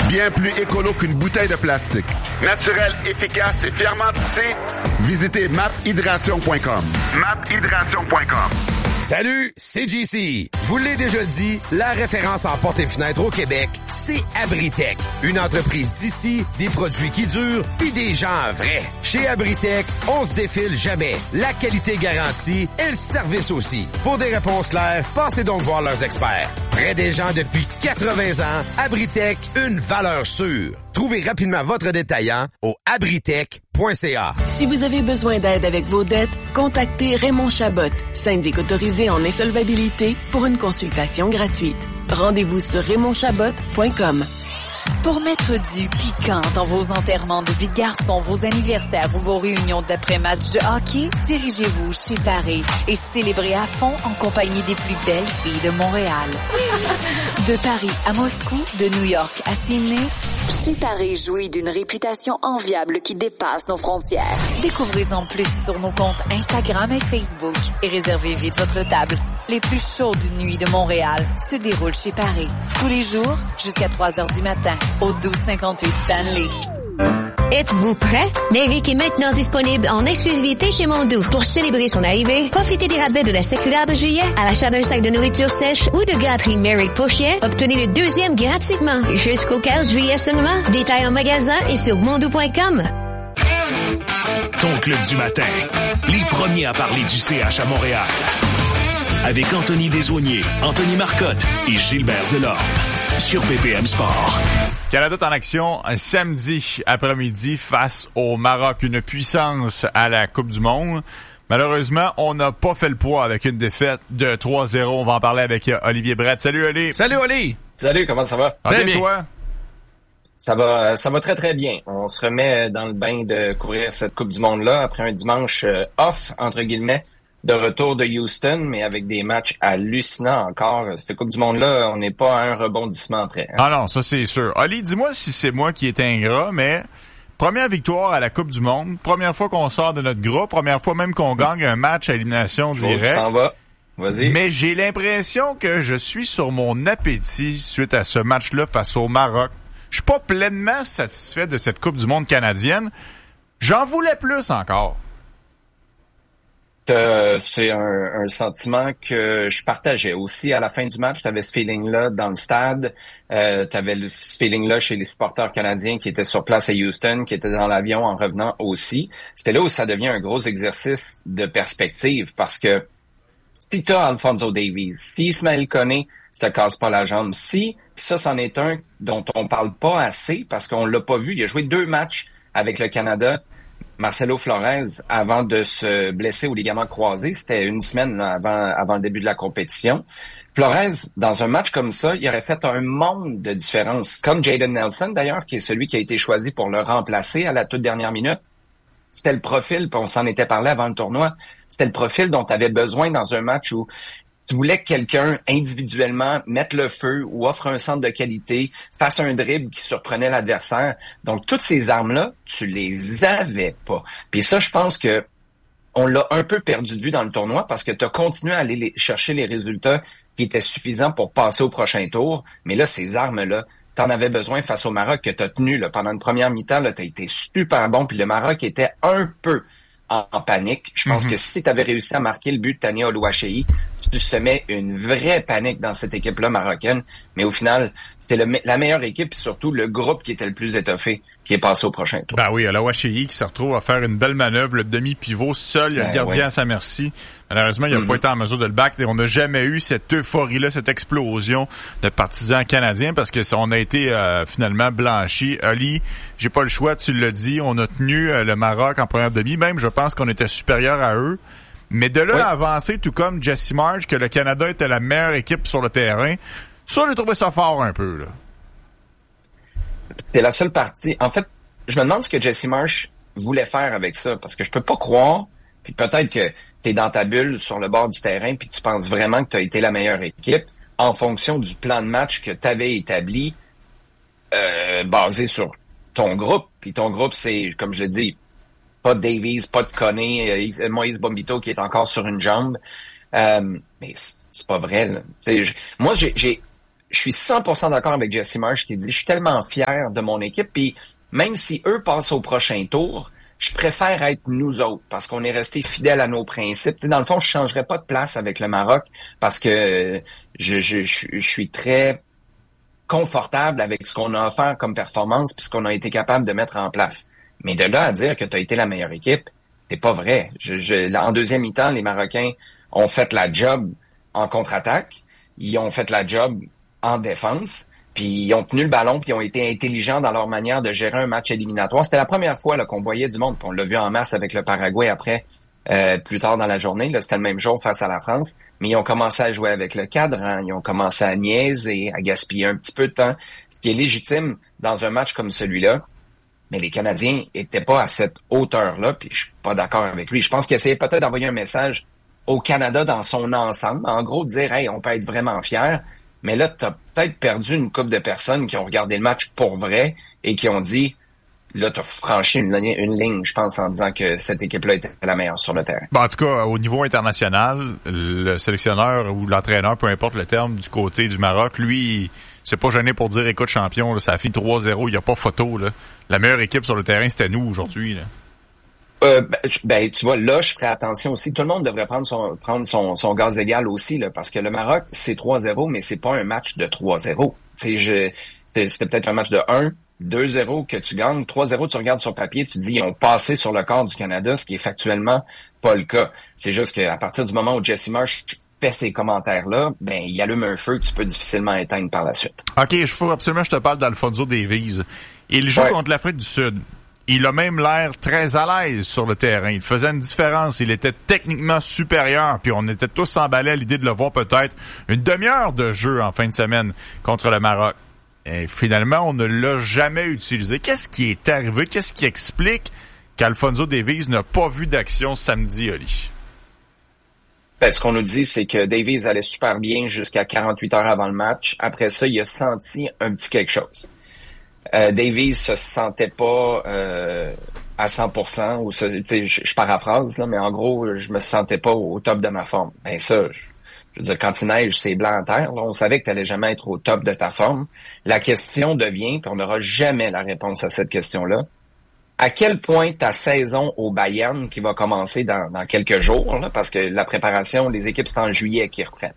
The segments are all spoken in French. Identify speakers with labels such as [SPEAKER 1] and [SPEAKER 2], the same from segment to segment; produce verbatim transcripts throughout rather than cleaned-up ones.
[SPEAKER 1] Bien plus écolo qu'une bouteille de plastique. Naturel, efficace et fièrement tissé. Visitez map hydration point com. map hydration point com.
[SPEAKER 2] Salut, c'est J C. Je vous l'ai déjà dit, la référence en portes et fenêtres au Québec, c'est Abritech. Une entreprise d'ici, des produits qui durent, puis des gens vrais. Chez Abritech, on se défile jamais. La qualité garantie et le service aussi. Pour des réponses claires, passez donc voir leurs experts. Près des gens depuis quatre-vingts ans, Abritech, une valeur sûre. Trouvez rapidement votre détaillant au abritech point c a.
[SPEAKER 3] Si vous avez besoin d'aide avec vos dettes, contactez Raymond Chabot, syndic autorisé en insolvabilité, pour une consultation gratuite. Rendez-vous sur raymond chabot point com.
[SPEAKER 4] Pour mettre du piquant dans vos enterrements de vie de garçon, vos anniversaires ou vos réunions d'après-match de hockey, dirigez-vous chez Paris et célébrez à fond en compagnie des plus belles filles de Montréal. De Paris à Moscou, de New York à Sydney, chez Paris jouit d'une réputation enviable qui dépasse nos frontières. Découvrez-en plus sur nos comptes Instagram et Facebook et réservez vite votre table. Les plus chaudes nuits de Montréal se déroulent chez Paris. Tous les jours, jusqu'à trois heures du matin, au douze cinquante-huit Stanley.
[SPEAKER 5] Êtes-vous prêt? Neric est maintenant disponible en exclusivité chez Mondou. Pour célébrer son arrivée, profitez des rabais de la circulaire de juillet à l'achat d'un sac de nourriture sèche ou de gâterie Neric pour chien. Obtenez le deuxième gratuitement jusqu'au quinze juillet seulement. Détails en magasin et sur mondou point com.
[SPEAKER 6] Ton club du matin. Les premiers à parler du C H à Montréal. Avec Anthony Desaulniers, Anthony Marcotte et Gilbert Delorme. Sur B P M Sport.
[SPEAKER 7] Canada est en action samedi après-midi face au Maroc, une puissance à la Coupe du Monde. Malheureusement, on n'a pas fait le poids avec une défaite de trois zéro. On va en parler avec Olivier Brett. Salut, Oli.
[SPEAKER 8] Salut, Oli.
[SPEAKER 9] Salut, comment ça va?
[SPEAKER 7] Très bien. Toi?
[SPEAKER 9] Ça va, ça va très, très bien. On se remet dans le bain de couvrir cette Coupe du Monde-là après un dimanche off, entre guillemets, de retour de Houston, mais avec des matchs hallucinants encore. Cette Coupe du Monde-là, on n'est pas à un rebondissement près. Hein?
[SPEAKER 7] Ah non, ça c'est sûr. Oli, dis-moi si c'est moi qui est ingrat, mais première victoire à la Coupe du Monde, première fois qu'on sort de notre groupe, première fois même qu'on gagne un match à élimination directe.
[SPEAKER 9] Tu t'en vas. Vas-y.
[SPEAKER 7] Mais j'ai l'impression que je suis sur mon appétit suite à ce match-là face au Maroc. Je suis pas pleinement satisfait de cette Coupe du Monde canadienne. J'en voulais plus encore.
[SPEAKER 9] Euh, c'est un, un sentiment que je partageais aussi à la fin du match. Tu avais ce feeling-là dans le stade. Euh, tu avais ce feeling-là chez les supporters canadiens qui étaient sur place à Houston, qui étaient dans l'avion en revenant aussi. C'était là où ça devient un gros exercice de perspective parce que si tu as Alphonso Davies, si Ismaël Koné ne te casse pas la jambe, si, puis ça, c'en est un dont on parle pas assez parce qu'on l'a pas vu. Il a joué deux matchs avec le Canada. Marcelo Flores, avant de se blesser au ligament croisé, c'était une semaine là, avant, avant le début de la compétition. Flores, dans un match comme ça, il aurait fait un monde de différence. Comme Jaden Nelson, d'ailleurs, qui est celui qui a été choisi pour le remplacer à la toute dernière minute. C'était le profil, puis on s'en était parlé avant le tournoi, c'était le profil dont tu avais besoin dans un match où tu voulais que quelqu'un individuellement mette le feu ou offre un centre de qualité, fasse un dribble qui surprenait l'adversaire. Donc, toutes ces armes-là, tu les avais pas. Puis ça, je pense que on l'a un peu perdu de vue dans le tournoi parce que tu as continué à aller les, chercher les résultats qui étaient suffisants pour passer au prochain tour. Mais là, ces armes-là, tu en avais besoin face au Maroc que tu as tenu là, pendant une première mi-temps. Tu as été super bon, puis le Maroc était un peu en, en panique. Je pense mm-hmm. que si tu avais réussi à marquer le but de Tania Oluwaseyi, tu te mets une vraie panique dans cette équipe-là marocaine. Mais au final, c'était le, la meilleure équipe, et surtout le groupe qui était le plus étoffé, qui est passé au prochain tour.
[SPEAKER 7] Ben oui, Oluwaseyi qui se retrouve à faire une belle manœuvre, le demi-pivot seul, il y a ben le gardien oui. à sa merci. Malheureusement, il n'a mm-hmm. pas été en mesure de le battre et on n'a jamais eu cette euphorie-là, cette explosion de partisans canadiens parce que on a été euh, finalement blanchis. Ali, j'ai pas le choix, tu l'as dit, on a tenu euh, le Maroc en première demi, même je pense qu'on était supérieur à eux. Mais de là oui. à avancer, tout comme Jesse Marsh, que le Canada était la meilleure équipe sur le terrain, ça, j'ai trouvé ça fort un peu, là.
[SPEAKER 9] C'est la seule partie. En fait, je me demande ce que Jesse Marsh voulait faire avec ça, parce que je peux pas croire, puis peut-être que t'es dans ta bulle sur le bord du terrain, puis tu penses vraiment que t'as été la meilleure équipe en fonction du plan de match que t'avais établi, euh, basé sur ton groupe. Puis ton groupe, c'est, comme je le dis, pas de Davies, pas de Koné, euh, Moïse Bombito qui est encore sur une jambe. Euh, mais c'est, c'est pas vrai, là. Je, moi, j'ai, j'ai je suis cent pour cent d'accord avec Jesse Marsh qui dit « Je suis tellement fier de mon équipe, puis même si eux passent au prochain tour, je préfère être nous autres parce qu'on est resté fidèles à nos principes. » T'sais, dans le fond, je changerais pas de place avec le Maroc parce que je, je, je, je suis très confortable avec ce qu'on a offert comme performance puis ce qu'on a été capable de mettre en place. Mais de là à dire que tu as été la meilleure équipe, c'est pas vrai. Je, je, en deuxième mi-temps, les Marocains ont fait la job en contre-attaque, ils ont fait la job en défense, puis ils ont tenu le ballon, puis ils ont été intelligents dans leur manière de gérer un match éliminatoire. C'était la première fois là, qu'on voyait du monde, puis on l'a vu en masse avec le Paraguay après, euh, plus tard dans la journée. Là, c'était le même jour face à la France, mais ils ont commencé à jouer avec le cadre, hein, ils ont commencé à niaiser, à gaspiller un petit peu de temps, ce qui est légitime dans un match comme celui-là. Mais les Canadiens étaient pas à cette hauteur-là, puis je suis pas d'accord avec lui. Je pense qu'il essayait peut-être d'envoyer un message au Canada dans son ensemble, en gros dire « Hey, on peut être vraiment fiers ». Mais là, tu as peut-être perdu une couple de personnes qui ont regardé le match pour vrai et qui ont dit, là, tu as franchi une, une ligne, je pense, en disant que cette équipe-là était la meilleure sur le terrain.
[SPEAKER 7] Bon, en tout cas, au niveau international, le sélectionneur ou l'entraîneur, peu importe le terme, du côté du Maroc, lui, c'est pas gêné pour dire, écoute, champion, là, ça a fini trois zéro, il n'y a pas photo. Là. La meilleure équipe sur le terrain, c'était nous aujourd'hui. Là.
[SPEAKER 9] Euh, ben, ben, tu vois, là, je ferais attention aussi. Tout le monde devrait prendre son prendre son, son gaz égal aussi, là, parce que le Maroc, c'est trois zéro, mais c'est pas un match de trois zéro. Tu sais, je, c'est, c'est peut-être un match de un, deux zéro que tu gagnes. trois zéro, tu regardes sur papier, tu dis, ils ont passé sur le corps du Canada, ce qui est factuellement pas le cas. C'est juste qu'à partir du moment où Jesse Marsh fait ces commentaires-là, ben, il allume un feu que tu peux difficilement éteindre par la suite.
[SPEAKER 7] OK, il faut absolument que je te parle d'Alfonso Davies. Il joue ouais. contre l'Afrique du Sud. Il a même l'air très à l'aise sur le terrain. Il faisait une différence. Il était techniquement supérieur. Puis on était tous emballés à l'idée de le voir peut-être une demi-heure de jeu en fin de semaine contre le Maroc. Et finalement, on ne l'a jamais utilisé. Qu'est-ce qui est arrivé? Qu'est-ce qui explique qu'Alfonso Davies n'a pas vu d'action samedi, Oli?
[SPEAKER 9] Ben, ce qu'on nous dit, c'est que Davies allait super bien jusqu'à quarante-huit heures avant le match. Après ça, il a senti un petit quelque chose. Euh, Davies se sentait pas euh, à cent pour cent, ou je, je paraphrase, là, mais en gros, je me sentais pas au top de ma forme. Ben ça, je, je veux dire, quand il neige, c'est blanc en terre. Là, on savait que tu n'allais jamais être au top de ta forme. La question devient, puis on n'aura jamais la réponse à cette question-là, à quel point ta saison au Bayern, qui va commencer dans, dans quelques jours, là, parce que la préparation, les équipes, c'est en juillet qui reprennent.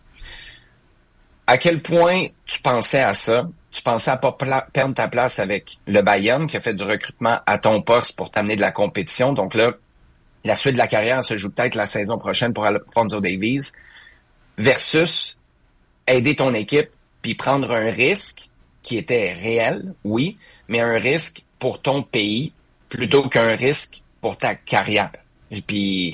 [SPEAKER 9] À quel point tu pensais à ça? Tu pensais à pas pla- perdre ta place avec le Bayern qui a fait du recrutement à ton poste pour t'amener de la compétition. Donc là, la suite de la carrière se joue peut-être la saison prochaine pour Alfonso Davies versus aider ton équipe puis prendre un risque qui était réel, oui, mais un risque pour ton pays plutôt qu'un risque pour ta carrière. Et puis,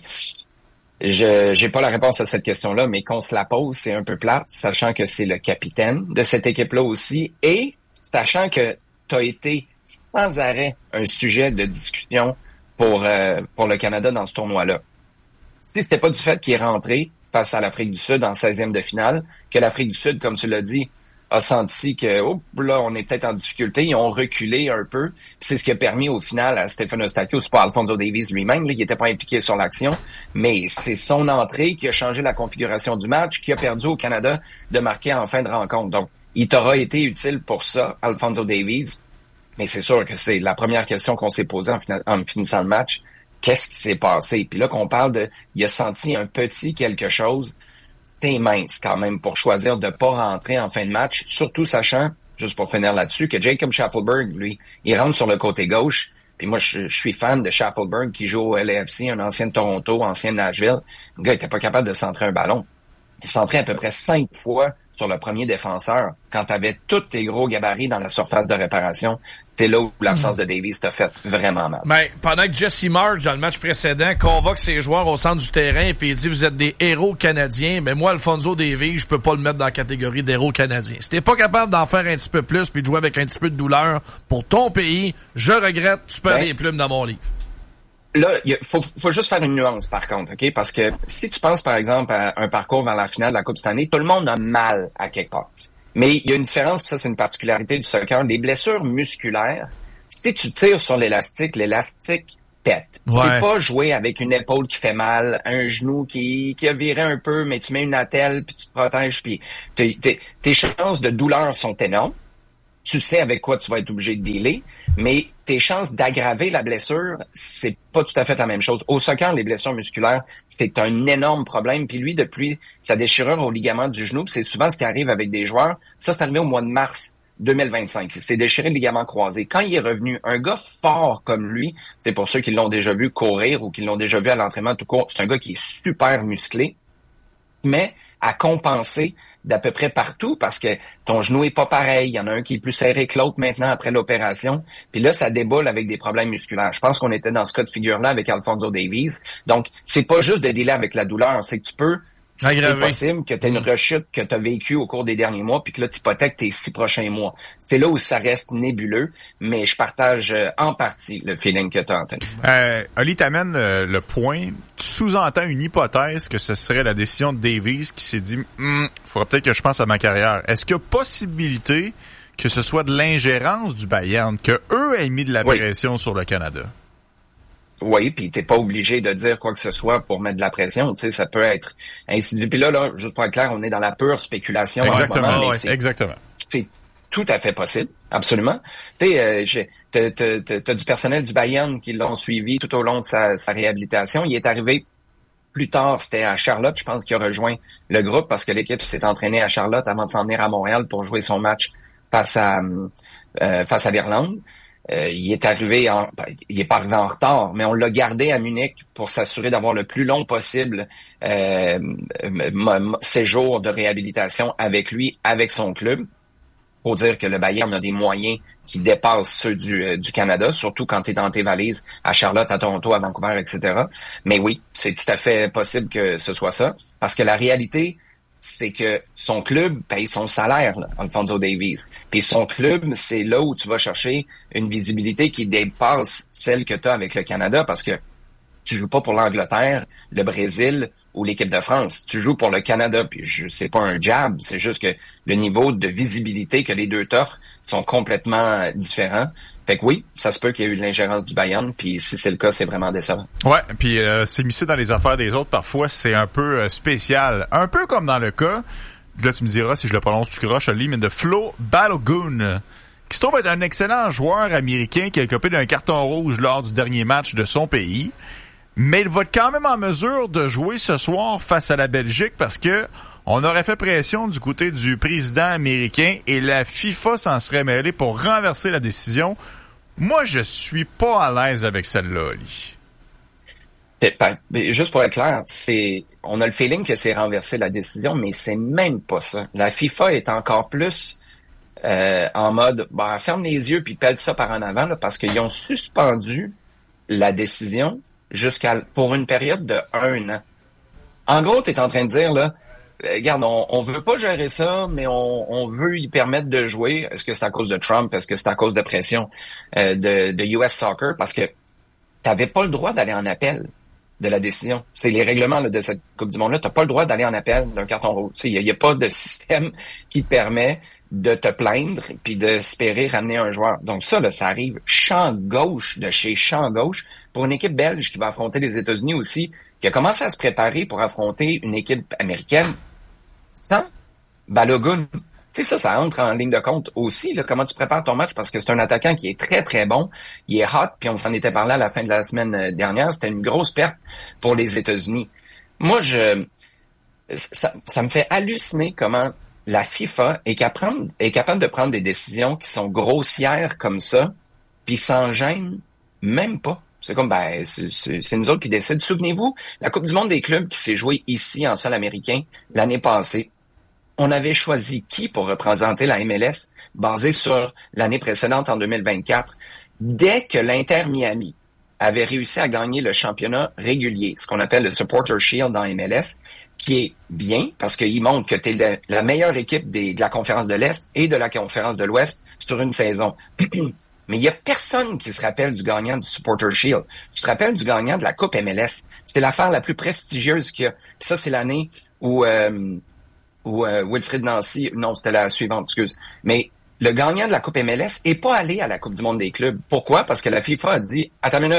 [SPEAKER 9] je j'ai pas la réponse à cette question-là, mais qu'on se la pose, c'est un peu plate, sachant que c'est le capitaine de cette équipe-là aussi, et sachant que tu as été sans arrêt un sujet de discussion pour euh, pour le Canada dans ce tournoi-là. Si c'était pas du fait qu'il est rentré face à l'Afrique du Sud en seizième de finale, que l'Afrique du Sud, comme tu l'as dit, a senti que oh, là, on est peut-être en difficulté, ils ont reculé un peu. Puis c'est ce qui a permis au final à Stephen Eustáquio, c'est pas Alfonso Davies lui-même, là, il était pas impliqué sur l'action, mais c'est son entrée qui a changé la configuration du match, qui a perdu au Canada de marquer en fin de rencontre. Donc, il t'aura été utile pour ça, Alfonso Davies, mais c'est sûr que c'est la première question qu'on s'est posée en, fin- en finissant le match. Qu'est-ce qui s'est passé? Puis là qu'on parle de, il a senti un petit quelque chose. C'est mince quand même pour choisir de pas rentrer en fin de match, surtout sachant, juste pour finir là-dessus, que Jacob Shaffelburg, lui, il rentre sur le côté gauche. Puis moi, je, je suis fan de Shaffelburg qui joue au L A F C, un ancien de Toronto, ancien de Nashville. Le gars était pas capable de centrer un ballon. Il centrait à peu près cinq fois sur le premier défenseur. Quand tu avais tous tes gros gabarits dans la surface de réparation, c'est là où l'absence de Davies t'a fait vraiment mal.
[SPEAKER 8] Ben, pendant que Jesse Marsh, dans le match précédent, convoque ses joueurs au centre du terrain et il dit « Vous êtes des héros canadiens », mais moi, Alfonso Davies, je peux pas le mettre dans la catégorie d'héros canadiens. Si t'es pas capable d'en faire un petit peu plus puis de jouer avec un petit peu de douleur pour ton pays, je regrette, tu perds des plumes dans mon livre.
[SPEAKER 9] Là, il faut, faut juste faire une nuance, par contre, OK? Parce que si tu penses, par exemple, à un parcours vers la finale de la Coupe cette année, tout le monde a mal à quelque part. Mais il y a une différence, puis ça, c'est une particularité du soccer. Les blessures musculaires, si tu tires sur l'élastique, l'élastique pète.
[SPEAKER 8] Ouais.
[SPEAKER 9] C'est pas jouer avec une épaule qui fait mal, un genou qui, qui a viré un peu, mais tu mets une attelle, puis tu te protèges, puis t'es, t'es, tes chances de douleur sont énormes. Tu sais avec quoi tu vas être obligé de dealer, mais tes chances d'aggraver la blessure, c'est pas tout à fait la même chose. Au soccer, les blessures musculaires, c'est un énorme problème. Puis lui, depuis sa déchirure au ligament du genou, c'est souvent ce qui arrive avec des joueurs. Ça, c'est arrivé au mois de mars deux mille vingt-cinq. Il s'était déchiré le ligament croisé. Quand il est revenu, un gars fort comme lui, c'est pour ceux qui l'ont déjà vu courir ou qui l'ont déjà vu à l'entraînement tout court, c'est un gars qui est super musclé, mais à compenser d'à peu près partout parce que ton genou est pas pareil. Il y en a un qui est plus serré que l'autre maintenant après l'opération. Puis là, ça déboule avec des problèmes musculaires. Je pense qu'on était dans ce cas de figure-là avec Alphonso Davies. Donc, c'est pas juste de dealer avec la douleur. C'est que tu peux, si c'est possible, que tu aies une rechute que tu as vécue au cours des derniers mois puis que là, tu hypothèques tes six prochains mois. C'est là où ça reste nébuleux, mais je partage euh, en partie le feeling que tu as, Anthony.
[SPEAKER 7] Euh, Oli, t'amènes euh, le point. Tu sous-entends une hypothèse que ce serait la décision de Davies qui s'est dit hm, « faudrait peut-être que je pense à ma carrière ». Est-ce qu'il y a possibilité que ce soit de l'ingérence du Bayern, que eux aient mis de la pression oui. sur le Canada?
[SPEAKER 9] Oui, puis t'es pas obligé de dire quoi que ce soit pour mettre de la pression, tu sais, ça peut être ainsi. Puis là, là, juste pour être clair, on est dans la pure spéculation.
[SPEAKER 7] Exactement,
[SPEAKER 9] en ce moment,
[SPEAKER 7] ouais,
[SPEAKER 9] c'est,
[SPEAKER 7] exactement.
[SPEAKER 9] C'est tout à fait possible, absolument. Tu sais, euh, j'ai, t'as, t'as, t'as du personnel du Bayern qui l'ont suivi tout au long de sa, sa réhabilitation. Il est arrivé plus tard, c'était à Charlotte, je pense qu'il a rejoint le groupe parce que l'équipe s'est entraînée à Charlotte avant de s'en venir à Montréal pour jouer son match face à euh, face à l'Irlande. Euh, il est arrivé en, il est pas arrivé en retard, mais on l'a gardé à Munich pour s'assurer d'avoir le plus long possible euh, m- m- séjour de réhabilitation avec lui, avec son club. Pour dire que le Bayern a des moyens qui dépassent ceux du, euh, du Canada, surtout quand tu es dans tes valises à Charlotte, à Toronto, à Vancouver, et cetera. Mais oui, c'est tout à fait possible que ce soit ça, parce que la réalité, c'est que son club paye son salaire, là, Alphonso Davies. Puis son club, c'est là où tu vas chercher une visibilité qui dépasse celle que tu as avec le Canada, parce que tu joues pas pour l'Angleterre, le Brésil ou l'équipe de France. Tu joues pour le Canada, puis je, c'est pas un jab, c'est juste que le niveau de visibilité que les deux t'offrent sont complètement différents. Fait que oui, ça se peut qu'il y ait eu de l'ingérence du Bayern, puis si c'est le cas, c'est vraiment décevant.
[SPEAKER 7] Ouais, puis euh, s'immiscer dans les affaires des autres, parfois, c'est un peu euh, spécial. Un peu comme dans le cas, là tu me diras si je le prononce tu croches, Ali, mais de Flo Balogun, qui se trouve être un excellent joueur américain qui a copé d'un carton rouge lors du dernier match de son pays. Mais il va être quand même en mesure de jouer ce soir face à la Belgique parce que on aurait fait pression du côté du président américain et la FIFA s'en serait mêlée pour renverser la décision. Moi, je suis pas à l'aise avec celle-là, Ali.
[SPEAKER 9] Mais juste pour être clair, c'est, on a le feeling que c'est renverser la décision, mais c'est même pas ça. La FIFA est encore plus euh, en mode, bah, ferme les yeux puis pèle ça par en avant, là, parce qu'ils ont suspendu la décision jusqu'à pour une période de un an. En gros, tu es en train de dire, là, regarde, on, on veut pas gérer ça, mais on, on veut y permettre de jouer. Est-ce que c'est à cause de Trump? Est-ce que c'est à cause de pression euh, de, de U S Soccer? Parce que t'avais pas le droit d'aller en appel de la décision. C'est les règlements là, de cette Coupe du Monde-là. T'as pas le droit d'aller en appel d'un carton rouge. Il y, y a pas de système qui te permet de te plaindre puis d'espérer ramener un joueur. Donc ça, là, ça arrive champ gauche de chez champ gauche pour une équipe belge qui va affronter les États-Unis aussi, qui a commencé à se préparer pour affronter une équipe américaine sans Balogun. Tu sais, ça, ça entre en ligne de compte aussi, là, comment tu prépares ton match, parce que c'est un attaquant qui est très, très bon. Il est hot, puis on s'en était parlé à la fin de la semaine dernière. C'était une grosse perte pour les États-Unis. Moi, je ça, ça me fait halluciner comment la FIFA est capable, est capable de prendre des décisions qui sont grossières comme ça, puis s'en gêne même pas. C'est comme, ben, c'est, c'est, c'est nous autres qui décident. Souvenez-vous, la Coupe du monde des clubs qui s'est jouée ici en sol américain l'année passée, on avait choisi qui pour représenter la M L S basé sur l'année précédente en deux mille vingt-quatre. Dès que l'Inter Miami avait réussi à gagner le championnat régulier, ce qu'on appelle le Supporter Shield dans M L S, qui est bien parce qu'il montre que tu es la meilleure équipe des, de la conférence de l'Est et de la conférence de l'Ouest sur une saison. Mais il y a personne qui se rappelle du gagnant du Supporter Shield. Tu te rappelles du gagnant de la Coupe M L S. C'était l'affaire la plus prestigieuse qu'il y a. Puis ça, c'est l'année où, euh, où euh, Wilfried Nancy... Non, c'était la suivante, excuse. Mais le gagnant de la Coupe M L S est pas allé à la Coupe du monde des clubs. Pourquoi? Parce que la FIFA a dit, attends une minute,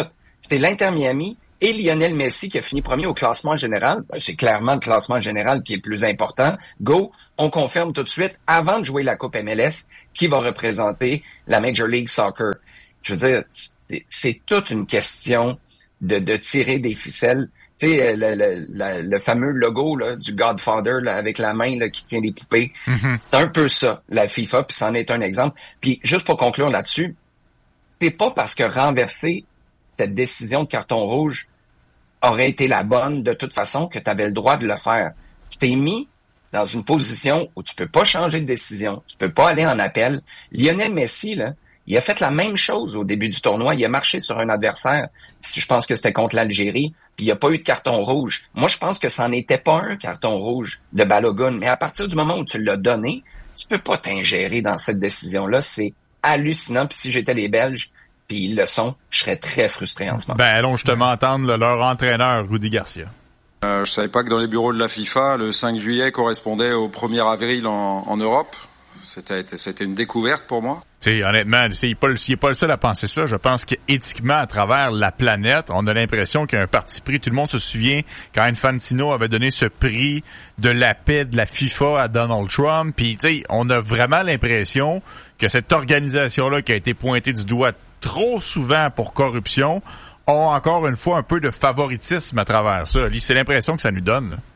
[SPEAKER 9] c'est l'Inter Miami et Lionel Messi qui a fini premier au classement général. Ben, c'est clairement le classement général qui est le plus important. Go, on confirme tout de suite, avant de jouer la Coupe M L S, qui va représenter la Major League Soccer. Je veux dire, c'est, c'est toute une question de, de tirer des ficelles. Tu sais, le, le, le, le fameux logo là, du Godfather là, avec la main là, qui tient des poupées, mm-hmm. c'est un peu ça, la FIFA, puis c'en est un exemple. Puis juste pour conclure là-dessus, c'est pas parce que renverser cette décision de carton rouge aurait été la bonne de toute façon que tu avais le droit de le faire. Tu t'es mis dans une position où tu peux pas changer de décision, tu peux pas aller en appel. Lionel Messi, là, il a fait la même chose au début du tournoi. Il a marché sur un adversaire. Je pense que c'était contre l'Algérie. Puis il n'y a pas eu de carton rouge. Moi, je pense que ça n'était pas un carton rouge de Balogun. Mais à partir du moment où tu l'as donné, tu peux pas t'ingérer dans cette décision-là. C'est hallucinant. Puis si j'étais les Belges, puis ils le sont, je serais très frustré en ce moment.
[SPEAKER 7] Ben, allons justement entendre le, leur entraîneur, Rudy Garcia.
[SPEAKER 10] Euh, je savais pas que dans les bureaux de la FIFA, le cinq juillet correspondait au premier avril en, en Europe. C'était, c'était une découverte pour moi.
[SPEAKER 7] T'sais, honnêtement, il n'est pas, pas le seul à penser ça. Je pense qu'éthiquement, à travers la planète, on a l'impression qu'il y a un parti pris. Tout le monde se souvient quand Infantino avait donné ce prix de la paix de la FIFA à Donald Trump. Puis, tu sais, on a vraiment l'impression que cette organisation-là qui a été pointée du doigt trop souvent pour corruption a encore une fois un peu de favoritisme à travers ça. C'est l'impression que ça nous donne, là.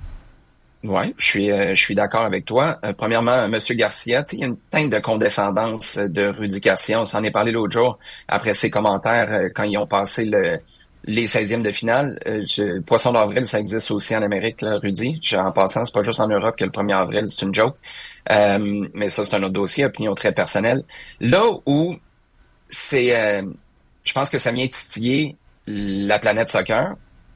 [SPEAKER 9] Oui, je suis euh, je suis d'accord avec toi. Euh, premièrement, Monsieur Garcia, il y a une teinte de condescendance de Rudy Garcia. On s'en est parlé l'autre jour après ses commentaires euh, quand ils ont passé le les seizièmes de finale. Euh, je, Poisson d'avril, ça existe aussi en Amérique, là, Rudy. Je, en passant, c'est pas juste en Europe que le premier avril, c'est une joke. Euh, mais ça, c'est un autre dossier, opinion très personnelle. Là où c'est, euh, je pense que ça vient titiller la planète soccer,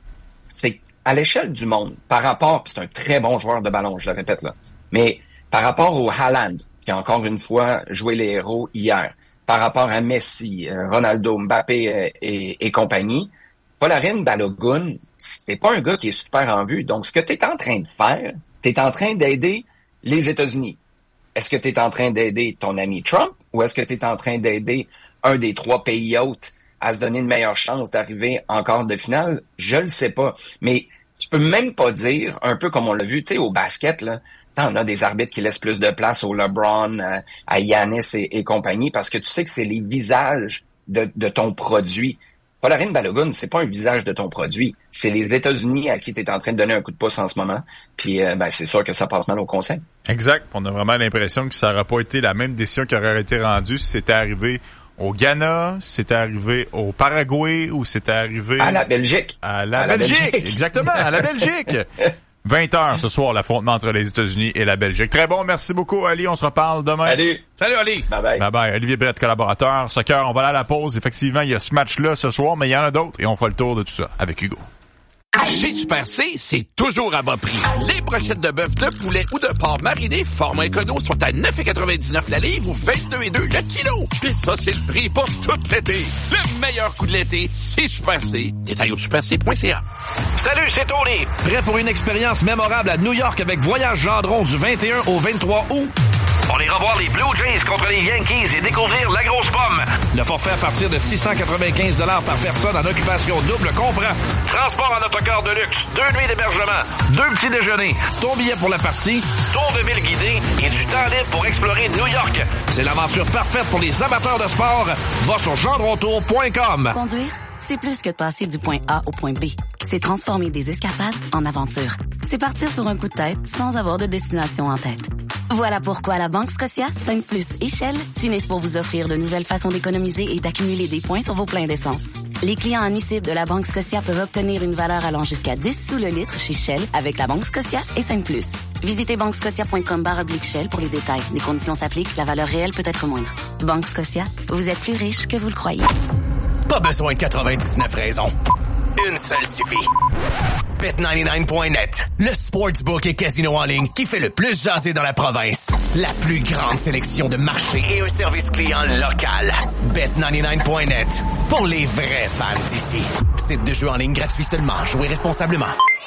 [SPEAKER 9] c'est à l'échelle du monde, par rapport, puis c'est un très bon joueur de ballon, je le répète là, mais par rapport au Haaland, qui a encore une fois joué les héros hier, par rapport à Messi, Ronaldo, Mbappé euh, et, et compagnie, Folarin Balogun, c'est pas un gars qui est super en vue. Donc, ce que tu es en train de faire, tu es en train d'aider les États-Unis. Est-ce que tu es en train d'aider ton ami Trump ou est-ce que tu es en train d'aider un des trois pays hôtes à se donner une meilleure chance d'arriver en quart de finale? Je le sais pas. Mais tu peux même pas dire, un peu comme on l'a vu, tu sais, au basket, là, t'en as des arbitres qui laissent plus de place au LeBron, à, à Giannis et, et compagnie, parce que tu sais que c'est les visages de, de ton produit. Folarin Balogun, c'est pas un visage de ton produit. C'est les États-Unis à qui tu es en train de donner un coup de pouce en ce moment. Puis, euh, ben, c'est sûr que ça passe mal au conseil.
[SPEAKER 7] Exact. On a vraiment l'impression que ça n'aurait pas été la même décision qui aurait été rendue si c'était arrivé au Ghana, si c'était arrivé au Paraguay ou c'était arrivé...
[SPEAKER 9] À la Belgique.
[SPEAKER 7] À la,
[SPEAKER 9] à la
[SPEAKER 7] Belgique.
[SPEAKER 9] Belgique.
[SPEAKER 7] Exactement, à la Belgique. vingt heures ce soir, l'affrontement entre les États-Unis et la Belgique. Très bon, merci beaucoup, Ali. On se reparle demain.
[SPEAKER 9] Salut.
[SPEAKER 8] Salut, Ali.
[SPEAKER 9] Bye bye.
[SPEAKER 7] Bye bye. Olivier Brett, collaborateur. Soccer, on va aller à la pause. Effectivement, il y a ce match-là ce soir, mais il y en a d'autres et on fera le tour de tout ça avec Hugo.
[SPEAKER 11] Chez Super C, c'est toujours à bas prix. Les brochettes de bœuf, de poulet ou de porc mariné format écono sont à neuf virgule quatre-vingt-dix-neuf la livre ou vingt-deux virgule deux le kilo. Puis ça, c'est le prix pour tout l'été. Le meilleur coup de l'été, c'est Super C. Détail au super c point c a.
[SPEAKER 8] Salut, c'est Tony. Prêt pour une expérience mémorable à New York avec Voyage Gendron du vingt et un au vingt-trois août? On ira voir les Blue Jays contre les Yankees et découvrir la grosse pomme. Le forfait à partir de six cent quatre-vingt-quinze dollars par personne en occupation double comprend transport en autocar de luxe, deux nuits d'hébergement, deux petits déjeuners, ton billet pour la partie, tour de ville guidé et du temps libre pour explorer New York. C'est l'aventure parfaite pour les amateurs de sport. Va sur gendrontour point com.
[SPEAKER 12] Conduire, c'est plus que de passer du point A au point B. C'est transformer des escapades en aventures. C'est partir sur un coup de tête sans avoir de destination en tête. Voilà pourquoi la Banque Scotia, cinq plus et Shell s'unissent pour vous offrir de nouvelles façons d'économiser et d'accumuler des points sur vos pleins d'essence. Les clients admissibles de la Banque Scotia peuvent obtenir une valeur allant jusqu'à dix sous le litre chez Shell avec la Banque Scotia et cinq plus. Visitez banque scotia point com barre oblique Shell pour les détails. Les conditions s'appliquent, la valeur réelle peut être moindre. Banque Scotia, vous êtes plus riche que vous le croyez.
[SPEAKER 11] Pas besoin de quatre-vingt-dix-neuf raisons. Une seule suffit. Bet quatre-vingt-dix-neuf point net, le sportsbook et casino en ligne qui fait le plus jaser dans la province. La plus grande sélection de marchés et un service client local. Bet quatre-vingt-dix-neuf point net, pour les vrais fans d'ici. Site de jeu en ligne gratuit seulement. Jouez responsablement.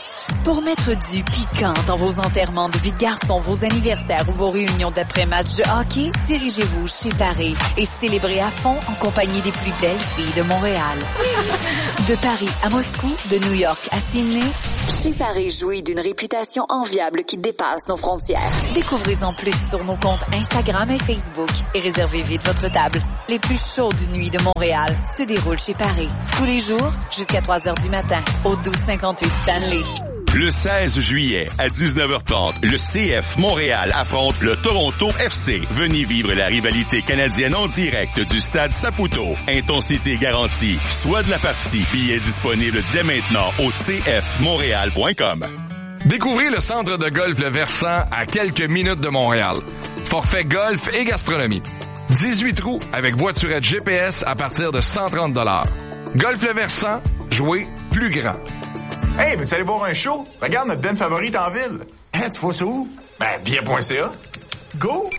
[SPEAKER 4] Pour mettre du piquant dans vos enterrements de vie de garçon, vos anniversaires ou vos réunions d'après-match de hockey, dirigez-vous chez Paris et célébrez à fond en compagnie des plus belles filles de Montréal. De Paris à Moscou, de New York à Sydney, chez Paris jouit d'une réputation enviable qui dépasse nos frontières. Découvrez-en plus sur nos comptes Instagram et Facebook et réservez vite votre table. Les plus chaudes nuits de Montréal se déroulent chez Paris. Tous les jours, jusqu'à trois heures du matin, au douze cinquante-huit Stanley.
[SPEAKER 13] Le seize juillet, à dix-neuf heures trente, le C F Montréal affronte le Toronto F C. Venez vivre la rivalité canadienne en direct du stade Saputo. Intensité garantie. Soit de la partie. Billets disponibles dès maintenant au c f montréal point com.
[SPEAKER 14] Découvrez le centre de golf Le Versant à quelques minutes de Montréal. Forfait golf et gastronomie. dix-huit trous avec voiturette G P S à partir de cent trente dollars. Golf Le Versant, jouez plus grand.
[SPEAKER 15] Hey, veux-tu aller voir un show? Regarde notre band favorite en ville. Hein, tu vois ça où? Ben, billet point c a. Go!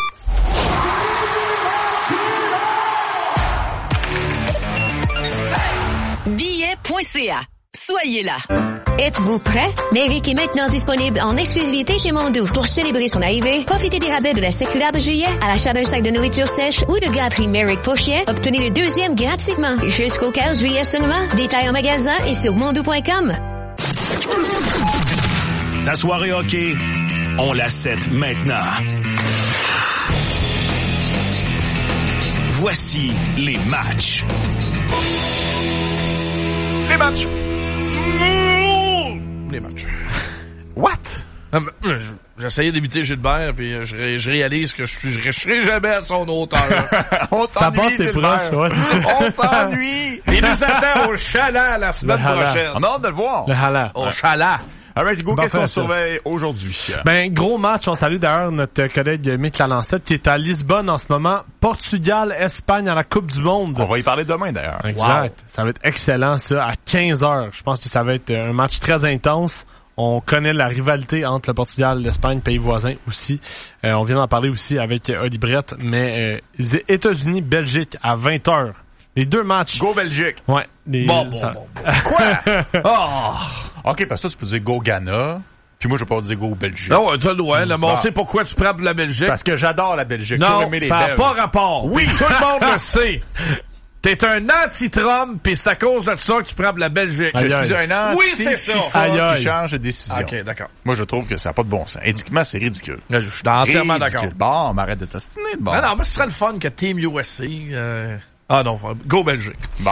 [SPEAKER 4] billet point c a. Soyez là.
[SPEAKER 5] Êtes-vous prêts? Méric est maintenant disponible en exclusivité chez Mondou. Pour célébrer son arrivée, profitez des rabais de la circulaire juillet à l'achat d'un sac de nourriture sèche ou de gâterie Méric pour chien. Obtenez le deuxième gratuitement. Jusqu'au quinze juillet seulement. Détails en magasin et sur mondou point com.
[SPEAKER 6] Ta soirée hockey, on la set maintenant. Voici les matchs.
[SPEAKER 8] Les matchs. Les matchs.
[SPEAKER 7] What?
[SPEAKER 8] J'essayais d'imiter Gilbert, puis je, je réalise que je, je, je serai jamais à son hauteur.
[SPEAKER 7] On
[SPEAKER 16] ça passe, c'est proche, ouais, c'est ça.
[SPEAKER 8] On t'ennuie. Il nous attend au Chaland la semaine prochaine.
[SPEAKER 7] On a hâte de le voir.
[SPEAKER 16] Le Hala.
[SPEAKER 8] Au Chaland.
[SPEAKER 7] Alright, Hugo,
[SPEAKER 16] Bon,
[SPEAKER 7] qu'est-ce qu'on
[SPEAKER 16] ça.
[SPEAKER 7] surveille aujourd'hui?
[SPEAKER 16] Ben, gros match. On salue d'ailleurs notre collègue Mick Lalancette qui est à Lisbonne en ce moment. Portugal, Espagne à la Coupe du Monde.
[SPEAKER 7] On va y parler demain, d'ailleurs.
[SPEAKER 16] Exact.
[SPEAKER 7] Wow.
[SPEAKER 16] Ça va être excellent, ça, à quinze heures. Je pense que ça va être un match très intense. On connaît la rivalité entre le Portugal, l'Espagne, pays voisins aussi. Euh, on vient d'en parler aussi avec Oli Brett, mais euh, États-Unis, Belgique à vingt heures. Les deux matchs.
[SPEAKER 7] Go Belgique.
[SPEAKER 16] Ouais. Les,
[SPEAKER 8] bon, bon,
[SPEAKER 16] ça...
[SPEAKER 8] bon, bon. Quoi? Oh.
[SPEAKER 7] OK, parce que ça, tu peux dire Go Ghana, puis moi, je vais pas dire Go Belgique.
[SPEAKER 8] Non, tu as le droit, là, mais on
[SPEAKER 7] Bon.
[SPEAKER 8] sait pourquoi tu prends pour la Belgique.
[SPEAKER 7] Parce que j'adore la Belgique.
[SPEAKER 8] Non,
[SPEAKER 7] les
[SPEAKER 8] ça n'a
[SPEAKER 7] Belges.
[SPEAKER 8] pas rapport. Oui, tout le monde le sait. T'es un anti-Trump, pis c'est à cause de ça que tu prends pour la Belgique.
[SPEAKER 7] Je
[SPEAKER 16] Aïe,
[SPEAKER 7] suis
[SPEAKER 16] aïe.
[SPEAKER 7] un
[SPEAKER 8] Oui, c'est
[SPEAKER 7] anti-FIFA
[SPEAKER 8] ça.
[SPEAKER 16] Aïe, aïe.
[SPEAKER 7] qui change de décision.
[SPEAKER 8] OK, d'accord.
[SPEAKER 7] Moi, je trouve que ça n'a pas de bon sens. Éthiquement, c'est ridicule.
[SPEAKER 8] Là, je suis entièrement
[SPEAKER 7] Ridicule.
[SPEAKER 8] d'accord.
[SPEAKER 7] Bon, on m'arrête de t'ostiner de bon.
[SPEAKER 8] Non, non, mais ce serait le fun que Team U S C... Euh... Ah non, go Belgique.
[SPEAKER 7] Bon.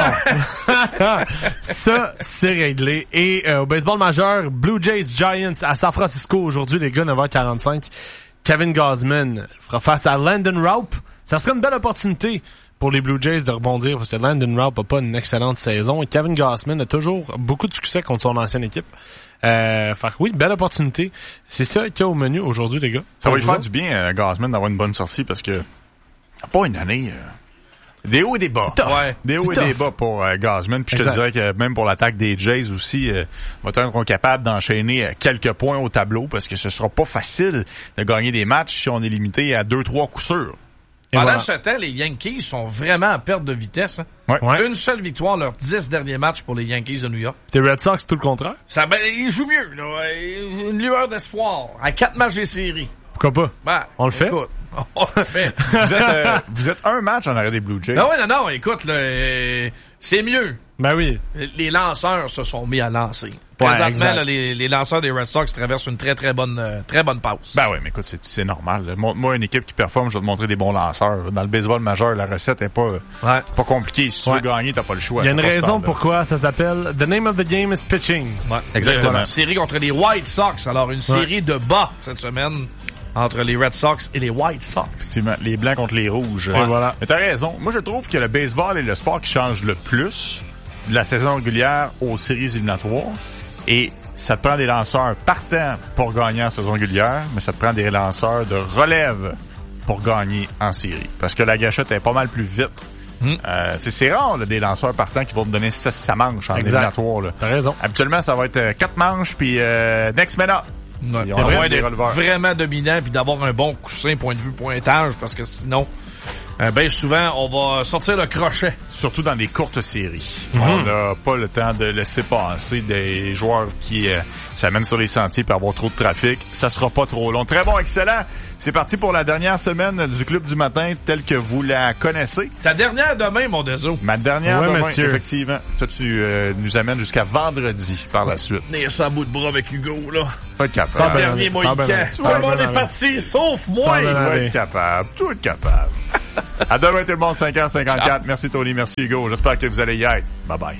[SPEAKER 16] Ça, c'est réglé. Et euh, au baseball majeur, Blue Jays Giants à San Francisco aujourd'hui, les gars, neuf heures quarante-cinq. Kevin Gausman fera face à Landon Raup. Ça serait une belle opportunité pour les Blue Jays de rebondir parce que Landon Raup n'a pas une excellente saison et Kevin Gausman a toujours beaucoup de succès contre son ancienne équipe. Euh, fait que oui, belle opportunité. C'est ça qu'il y a au menu aujourd'hui, les gars.
[SPEAKER 7] Ça va
[SPEAKER 16] Pour
[SPEAKER 7] lui
[SPEAKER 16] vous
[SPEAKER 7] faire
[SPEAKER 16] autres?
[SPEAKER 7] du bien, euh, Gausman, d'avoir une bonne sortie parce que pas une année... Euh... Des hauts et des bas.
[SPEAKER 8] Ouais,
[SPEAKER 7] des hauts et
[SPEAKER 16] tough.
[SPEAKER 7] des bas pour euh, Gausman. Puis je te
[SPEAKER 16] Exact.
[SPEAKER 7] dirais que même pour l'attaque des Jays aussi, euh, on va être capable d'enchaîner euh, quelques points au tableau parce que ce sera pas facile de gagner des matchs si on est limité à deux trois coups sûrs.
[SPEAKER 16] Et
[SPEAKER 8] Pendant
[SPEAKER 16] voilà.
[SPEAKER 8] ce temps, les Yankees sont vraiment en perte de vitesse. Hein.
[SPEAKER 7] Ouais.
[SPEAKER 16] Ouais.
[SPEAKER 8] Une seule victoire, leurs dix derniers matchs pour les Yankees de New York.
[SPEAKER 16] Les Red Sox, tout le contraire.
[SPEAKER 8] Ça, ben, ils jouent mieux, là. Une lueur d'espoir. À quatre matchs des séries.
[SPEAKER 16] Pourquoi pas?
[SPEAKER 8] Ben,
[SPEAKER 16] On le fait?
[SPEAKER 8] écoute, on le fait.
[SPEAKER 7] Vous êtes, euh, vous êtes un match en arrêt des Blue Jays.
[SPEAKER 8] Non, ouais, non, non, écoute, là, euh, c'est mieux.
[SPEAKER 16] Ben oui.
[SPEAKER 8] Les lanceurs se sont mis à lancer.
[SPEAKER 16] Ouais,
[SPEAKER 8] Présentement,
[SPEAKER 16] exact.
[SPEAKER 8] là, les, les lanceurs des Red Sox traversent une très, très bonne, euh, très bonne passe.
[SPEAKER 7] Ben oui, mais écoute, c'est, c'est normal. là. Montre-moi une équipe qui performe, je vais te montrer des bons lanceurs. Dans le baseball majeur, la recette est pas,
[SPEAKER 8] Ouais.
[SPEAKER 7] pas compliquée. Si tu
[SPEAKER 16] Ouais.
[SPEAKER 7] veux gagner, t'as pas le choix.
[SPEAKER 16] Il y a une
[SPEAKER 7] Ça passe
[SPEAKER 16] raison
[SPEAKER 7] par là.
[SPEAKER 16] pourquoi ça s'appelle The name of the game is pitching.
[SPEAKER 8] Ouais,
[SPEAKER 7] Exactement.
[SPEAKER 8] Une série contre les White Sox. Alors, une série de bas cette semaine entre les Red Sox et les White Sox.
[SPEAKER 7] Effectivement, les blancs contre les rouges.
[SPEAKER 16] Et voilà.
[SPEAKER 7] Mais t'as raison. Moi, je trouve que le baseball est le sport qui change le plus de la saison régulière aux séries éliminatoires. Et ça te prend des lanceurs partants pour gagner en saison régulière, mais ça te prend des lanceurs de relève pour gagner en série. Parce que la gâchette est pas mal plus vite.
[SPEAKER 8] Mm.
[SPEAKER 7] Euh, tu sais, c'est rare là, des lanceurs partants qui vont te donner six ça manches en
[SPEAKER 16] Exact.
[SPEAKER 7] éliminatoire. Là.
[SPEAKER 16] T'as raison.
[SPEAKER 7] Habituellement, ça va être euh, quatre manches, puis euh, next man up.
[SPEAKER 8] Ouais,
[SPEAKER 7] Ils ont
[SPEAKER 8] c'est
[SPEAKER 7] vraiment
[SPEAKER 8] vrai
[SPEAKER 7] des
[SPEAKER 8] d'être
[SPEAKER 7] releveurs.
[SPEAKER 8] vraiment dominant puis d'avoir un bon coussin point de vue pointage parce que sinon euh, bien souvent, on va sortir le crochet.
[SPEAKER 7] Surtout dans des courtes séries.
[SPEAKER 8] Mm-hmm.
[SPEAKER 7] On n'a pas le temps de laisser passer des joueurs qui euh, s'amènent sur les sentiers pour avoir trop de trafic. Ça sera pas trop long. Très bon, excellent. C'est parti pour la dernière semaine du Club du matin telle que vous la connaissez.
[SPEAKER 8] Ta dernière demain, mon Deso.
[SPEAKER 7] Ma dernière
[SPEAKER 16] ouais,
[SPEAKER 7] demain,
[SPEAKER 16] monsieur.
[SPEAKER 7] effectivement. Ça, tu euh, nous amènes jusqu'à vendredi par la suite.
[SPEAKER 8] Tenir ça à bout de bras avec Hugo, là.
[SPEAKER 7] Pas être capable.
[SPEAKER 8] Le dernier mohican. Tout le monde est parti, sauf moi.
[SPEAKER 7] Tu vas être capable. Tu vas être capable. À demain, tout le monde, cinq heures cinquante-quatre. Merci, Tony. Merci, Hugo. J'espère que vous allez y être. Bye-bye.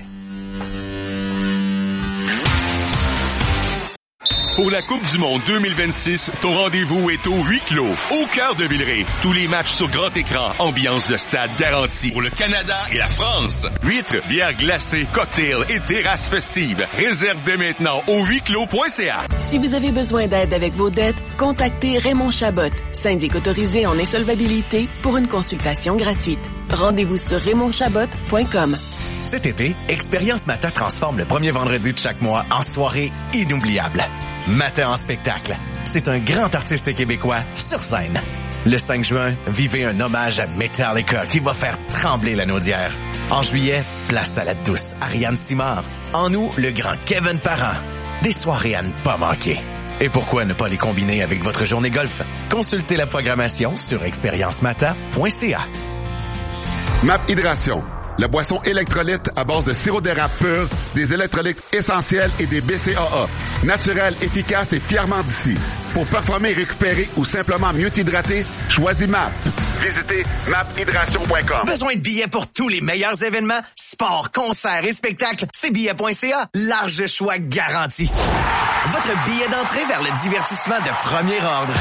[SPEAKER 13] Pour la Coupe du monde deux mille vingt-six, ton rendez-vous est au huis clos, au cœur de Villeray. Tous les matchs sur grand écran, ambiance de stade garantie. Pour le Canada et la France, huîtres, bières glacées, cocktails et terrasses festives. Réserve dès maintenant au huis clos point c a.
[SPEAKER 3] Si vous avez besoin d'aide avec vos dettes, contactez Raymond Chabot, syndic autorisé en insolvabilité, pour une consultation gratuite. Rendez-vous sur raymond chabot point com.
[SPEAKER 11] Cet été, Expérience Mata transforme le premier vendredi de chaque mois en soirée inoubliable. Mata en spectacle. C'est un grand artiste québécois sur scène. Le cinq juin, vivez un hommage à Metallica qui va faire trembler la naudière. En juillet, place à la douce Ariane Simard. En août, le grand Kevin Parent. Des soirées à ne pas manquer. Et pourquoi ne pas les combiner avec votre journée golf? Consultez la programmation sur expérience mata point c a.
[SPEAKER 1] Map Hydration, la boisson électrolyte à base de sirop d'érable pur, des électrolytes essentiels et des B C A A. Naturel, efficace et fièrement d'ici. Pour performer, récupérer ou simplement mieux t'hydrater, choisis M A P. Visitez map hydration point com.
[SPEAKER 11] Besoin de billets pour tous les meilleurs événements? Sports, concerts et spectacles? C'est billets point c a. Large choix garanti. Votre billet d'entrée vers le divertissement de premier ordre.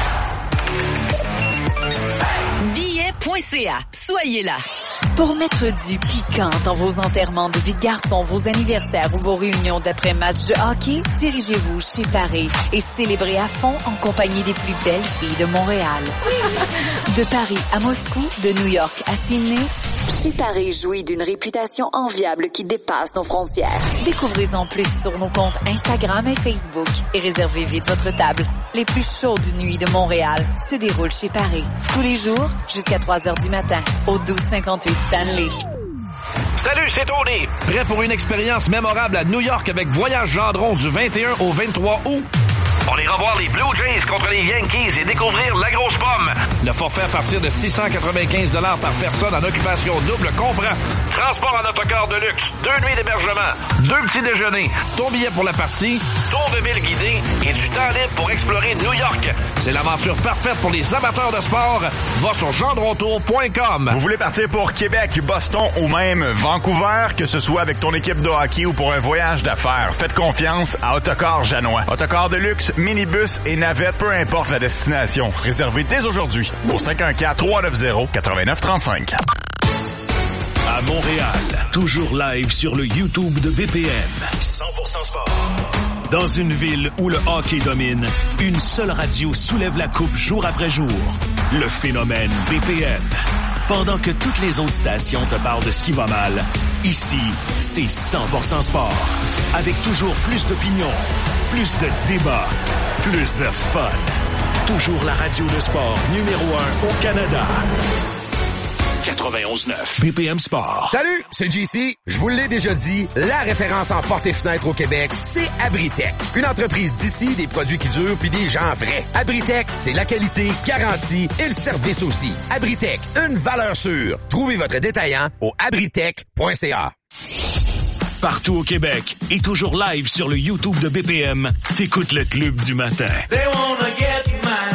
[SPEAKER 4] billets point c a. Soyez là. Pour mettre du piquant dans vos enterrements de vie de garçon, vos anniversaires ou vos réunions d'après-match de hockey, dirigez-vous chez Paris et célébrez à fond en compagnie des plus belles filles de Montréal. De Paris à Moscou, de New York à Sydney, chez Paris jouit d'une réputation enviable qui dépasse nos frontières. Découvrez-en plus sur nos comptes Instagram et Facebook et réservez vite votre table. Les plus chaudes nuits de Montréal se déroulent chez Paris. Tous les jours, jusqu'à trois heures du matin, au douze cinquante-huit Stanley.
[SPEAKER 8] Salut, c'est Tony. Prêt pour une expérience mémorable à New York avec Voyage Gendron du vingt et un au vingt-trois août? On ira voir les Blue Jays contre les Yankees et découvrir la grosse pomme. Le forfait à partir de six cent quatre-vingt-quinze dollars par personne en occupation double comprend transport en autocar de luxe, deux nuits d'hébergement, deux petits déjeuners, ton billet pour la partie, tour de ville guidé et du temps libre pour explorer New York. C'est l'aventure parfaite pour les amateurs de sport. Va sur gendrontour point com.
[SPEAKER 17] Vous voulez partir pour Québec, Boston ou même Vancouver, que ce soit avec ton équipe de hockey ou pour un voyage d'affaires, faites confiance à Autocar Janois. Autocar de luxe, minibus et navette, peu importe la destination. Réservez dès aujourd'hui au cinq un quatre, trois neuf zéro, neuf neuf trois cinq.
[SPEAKER 6] À Montréal, toujours live sur le YouTube de B P M. cent pour cent sport. Dans une ville où le hockey domine, une seule radio soulève la coupe jour après jour. Le phénomène B P M. Pendant que toutes les autres stations te parlent de ce qui va mal, ici, c'est cent pour cent sport. Avec toujours plus d'opinions, plus de débats, plus de fun. Toujours la radio de sport numéro un au Canada. quatre-vingt-onze neuf B P M Sport.
[SPEAKER 2] Salut, c'est J C. Je vous l'ai déjà dit, la référence en portes et fenêtres au Québec, c'est Abritech. Une entreprise d'ici, des produits qui durent puis des gens vrais. Abritech, c'est la qualité garantie et le service aussi. Abritech, une valeur sûre. Trouvez votre détaillant au abritech point c a.
[SPEAKER 6] Partout au Québec et toujours live sur le YouTube de B P M, t'écoutes le Club du matin.
[SPEAKER 18] They wanna get mine.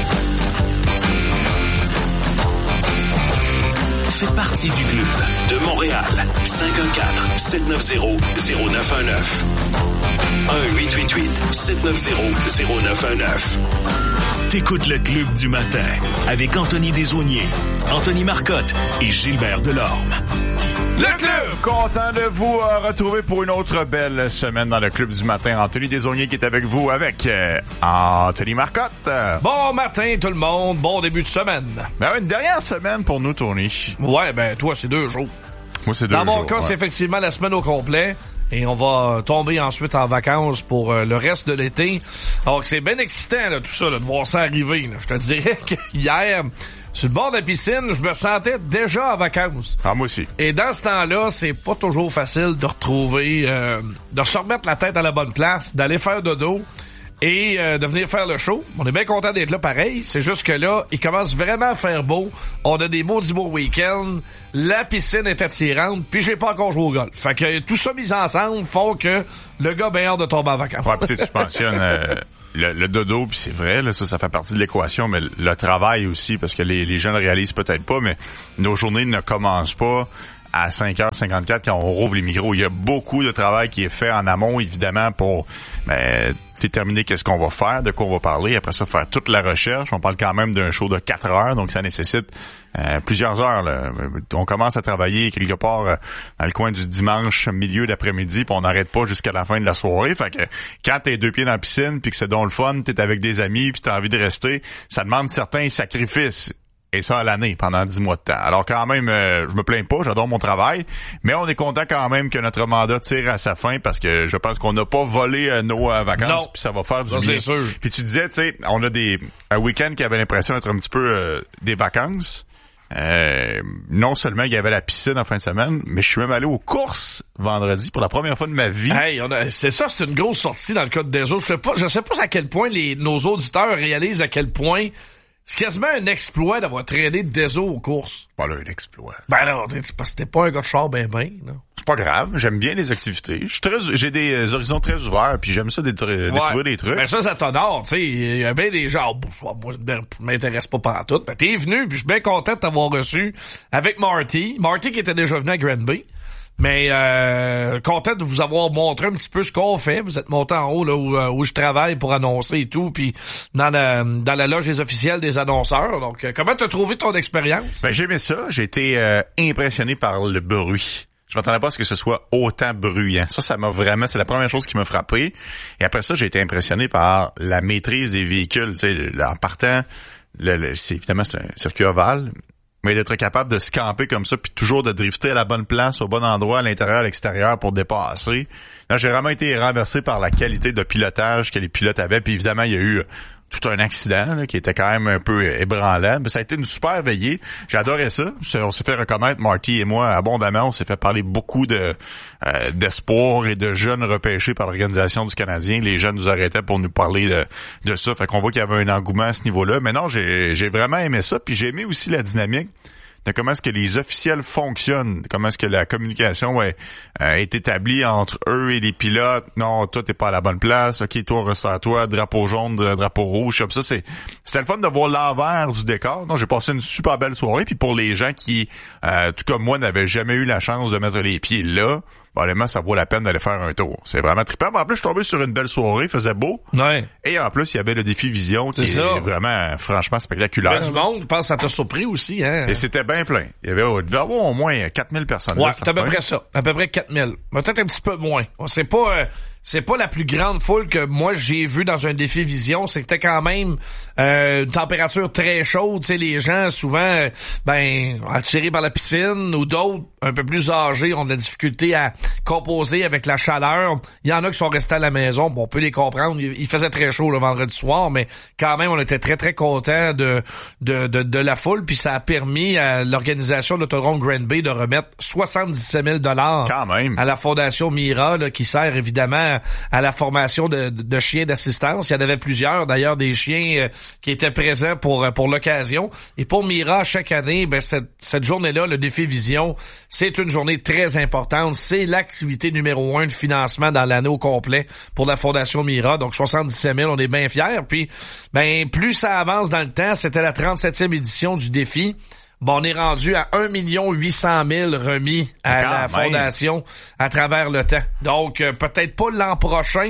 [SPEAKER 6] Fais partie du club de Montréal. cinq un quatre, sept neuf zéro, zéro neuf un neuf. un huit huit huit, sept neuf zéro, zéro neuf un neuf. T'écoutes le Club du matin avec Anthony Desaulniers, Anthony Marcotte et Gilbert Delorme.
[SPEAKER 7] Le club! Content de vous euh, retrouver pour une autre belle semaine dans le Club du matin. Anthony Desaulniers qui est avec vous avec euh, Anthony Marcotte.
[SPEAKER 8] Bon matin tout le monde, bon début de semaine.
[SPEAKER 7] Ben une dernière semaine pour nous, Tony.
[SPEAKER 8] Ouais, ben toi c'est deux jours.
[SPEAKER 7] Moi c'est deux
[SPEAKER 8] jours. Dans mon
[SPEAKER 7] jours,
[SPEAKER 8] cas,
[SPEAKER 7] ouais.
[SPEAKER 8] c'est effectivement la semaine au complet. Et on va tomber ensuite en vacances pour euh, le reste de l'été. Donc c'est bien excitant là, tout ça, là, de voir ça arriver. Là. Je te dirais que hier, sur le bord de la piscine, je me sentais déjà en vacances.
[SPEAKER 7] Ah, moi aussi.
[SPEAKER 8] Et dans ce temps-là, c'est pas toujours facile de retrouver, euh, de se remettre la tête à la bonne place, d'aller faire dodo et euh, de venir faire le show. On est bien content d'être là pareil. C'est juste que là, il commence vraiment à faire beau. On a des maudits beaux week-ends. La piscine est attirante. Puis j'ai pas encore joué au golf. Fait que tout ça mis ensemble font que le gars a bien hâte de tomber en vacances.
[SPEAKER 7] Ouais, pis tu mentionnes euh, le, le dodo, puis c'est vrai, là, ça, ça fait partie de l'équation, mais le travail aussi, parce que les, les gens ne réalisent peut-être pas, mais nos journées ne commencent pas à cinq heures cinquante-quatre quand on rouvre les micros. Il y a beaucoup de travail qui est fait en amont, évidemment, pour ben, déterminer qu'est-ce qu'on va faire, de quoi on va parler. Après ça, faire toute la recherche. On parle quand même d'un show de quatre heures, donc ça nécessite euh, plusieurs heures. Là. On commence à travailler quelque part euh, dans le coin du dimanche, milieu d'après-midi, puis on n'arrête pas jusqu'à la fin de la soirée. Fait que quand t'es deux pieds dans la piscine, puis que c'est donc le fun, t'es avec des amis, puis t'as envie de rester, ça demande certains sacrifices. Et ça à l'année, pendant dix mois de temps. Alors quand même, euh, je me plains pas, j'adore mon travail, mais on est content quand même que notre mandat tire à sa fin parce que je pense qu'on n'a pas volé euh, nos euh, vacances, puis ça va faire du
[SPEAKER 8] ça,
[SPEAKER 7] bien.
[SPEAKER 8] C'est sûr.
[SPEAKER 7] Puis tu disais, tu sais, on a des un week-end qui avait l'impression d'être un petit peu euh, des vacances. Euh, non seulement il y avait la piscine en fin de semaine, mais je suis même allé aux courses vendredi pour la première fois de ma vie.
[SPEAKER 8] Hey, on a, c'est ça, c'est une grosse sortie dans le cas de Deso. Je sais pas, je sais pas à quel point les nos auditeurs réalisent à quel point c'est quasiment un exploit d'avoir traîné Deso aux courses.
[SPEAKER 7] Pas là, un exploit.
[SPEAKER 8] Ben non, c'est parce que t'es pas un gars de char ben ben, là.
[SPEAKER 7] C'est pas grave, j'aime bien les activités. Je suis très, j'ai des horizons très ouverts, puis j'aime ça détruire
[SPEAKER 8] ouais.
[SPEAKER 7] des trucs.
[SPEAKER 8] Ben ça, ça t'honore, tu sais. Il y a bien des gens, oh, moi, je m'intéresse pas pantoute. Ben t'es venu, puis je suis bien content de t'avoir reçu avec Marty. Marty qui était déjà venu à Granby. Mais euh, content de vous avoir montré un petit peu ce qu'on fait. Vous êtes monté en haut là où, où je travaille pour annoncer et tout, puis dans la dans la loge des officiels des annonceurs. Donc, euh, comment t'as trouvé ton expérience?
[SPEAKER 7] Ben j'ai aimé ça. J'ai été euh, impressionné par le bruit. Je m'attendais pas à ce que ce soit autant bruyant. Ça, ça m'a vraiment, c'est la première chose qui m'a frappé. Et après ça, j'ai été impressionné par la maîtrise des véhicules. Tu sais, en partant, le, le, c'est évidemment c'est un circuit ovale. Mais d'être capable de se camper comme ça, puis toujours de drifter à la bonne place, au bon endroit, à l'intérieur, à l'extérieur, pour dépasser. Là, j'ai vraiment été renversé par la qualité de pilotage que les pilotes avaient. Puis évidemment, il y a eu tout un accident là, qui était quand même un peu ébranlant. Mais ça a été une super veillée. J'adorais ça. On s'est fait reconnaître, Marty et moi, abondamment. On s'est fait parler beaucoup de euh, d'espoir et de jeunes repêchés par l'Organisation du Canadien. Les jeunes nous arrêtaient pour nous parler de, de ça. Fait qu'on voit qu'il y avait un engouement à ce niveau-là. Mais non, j'ai, j'ai vraiment aimé ça. Puis j'ai aimé aussi la dynamique de comment est-ce que les officiels fonctionnent, comment est-ce que la communication est, euh, est établie entre eux et les pilotes. Non, toi, t'es pas à la bonne place. OK, toi, ressens-toi, drapeau jaune, drapeau rouge. Comme ça, c'est, c'était le fun de voir l'envers du décor. Non, j'ai passé une super belle soirée. Puis pour les gens qui, euh, tout comme moi, n'avaient jamais eu la chance de mettre les pieds là, honnêtement, ça vaut la peine d'aller faire un tour. C'est vraiment trippant. En plus, je suis tombé sur une belle soirée, il faisait beau.
[SPEAKER 8] Ouais.
[SPEAKER 7] Et en plus, il y avait le défi Vision qui
[SPEAKER 8] c'est
[SPEAKER 7] est vraiment, franchement, spectaculaire.
[SPEAKER 8] Du monde, je pense que ça t'a surpris aussi, hein.
[SPEAKER 7] Et c'était bien plein. Il y avait, il devait y avoir au moins quatre mille personnes.
[SPEAKER 8] Ouais,
[SPEAKER 7] là,
[SPEAKER 8] c'est à peu près ça. À peu près quatre mille. Peut-être un petit peu moins. C'est pas, euh, c'est pas la plus grande foule que moi j'ai vue dans un défi Vision. C'était quand même euh, une température très chaude. Tu sais, les gens souvent, ben, attirés par la piscine, ou d'autres un peu plus âgés ont de la difficulté à composer avec la chaleur. Il y en a qui sont restés à la maison. Bon, on peut les comprendre. Il faisait très chaud le vendredi soir, mais quand même, on était très très contents de de de, de la foule. Puis ça a permis à l'organisation de l'autodrome Granby de remettre soixante-dix-sept mille dollars
[SPEAKER 7] quand même à
[SPEAKER 8] la Fondation Mira, là, qui sert évidemment à la formation de, de chiens d'assistance. Il y en avait plusieurs, d'ailleurs, des chiens euh, qui étaient présents pour pour l'occasion. Et pour Mira, chaque année, ben cette, cette journée-là, le défi Vision, c'est une journée très importante. C'est l'activité numéro un de financement dans l'année au complet pour la Fondation Mira. Donc soixante-dix-sept mille, on est bien fiers. Puis, ben plus ça avance dans le temps, c'était la trente-septième édition du défi. Bon, on est rendu à un million huit cent mille remis à
[SPEAKER 7] quand
[SPEAKER 8] la
[SPEAKER 7] même.
[SPEAKER 8] Fondation à travers le temps. Donc, euh, peut-être pas l'an prochain,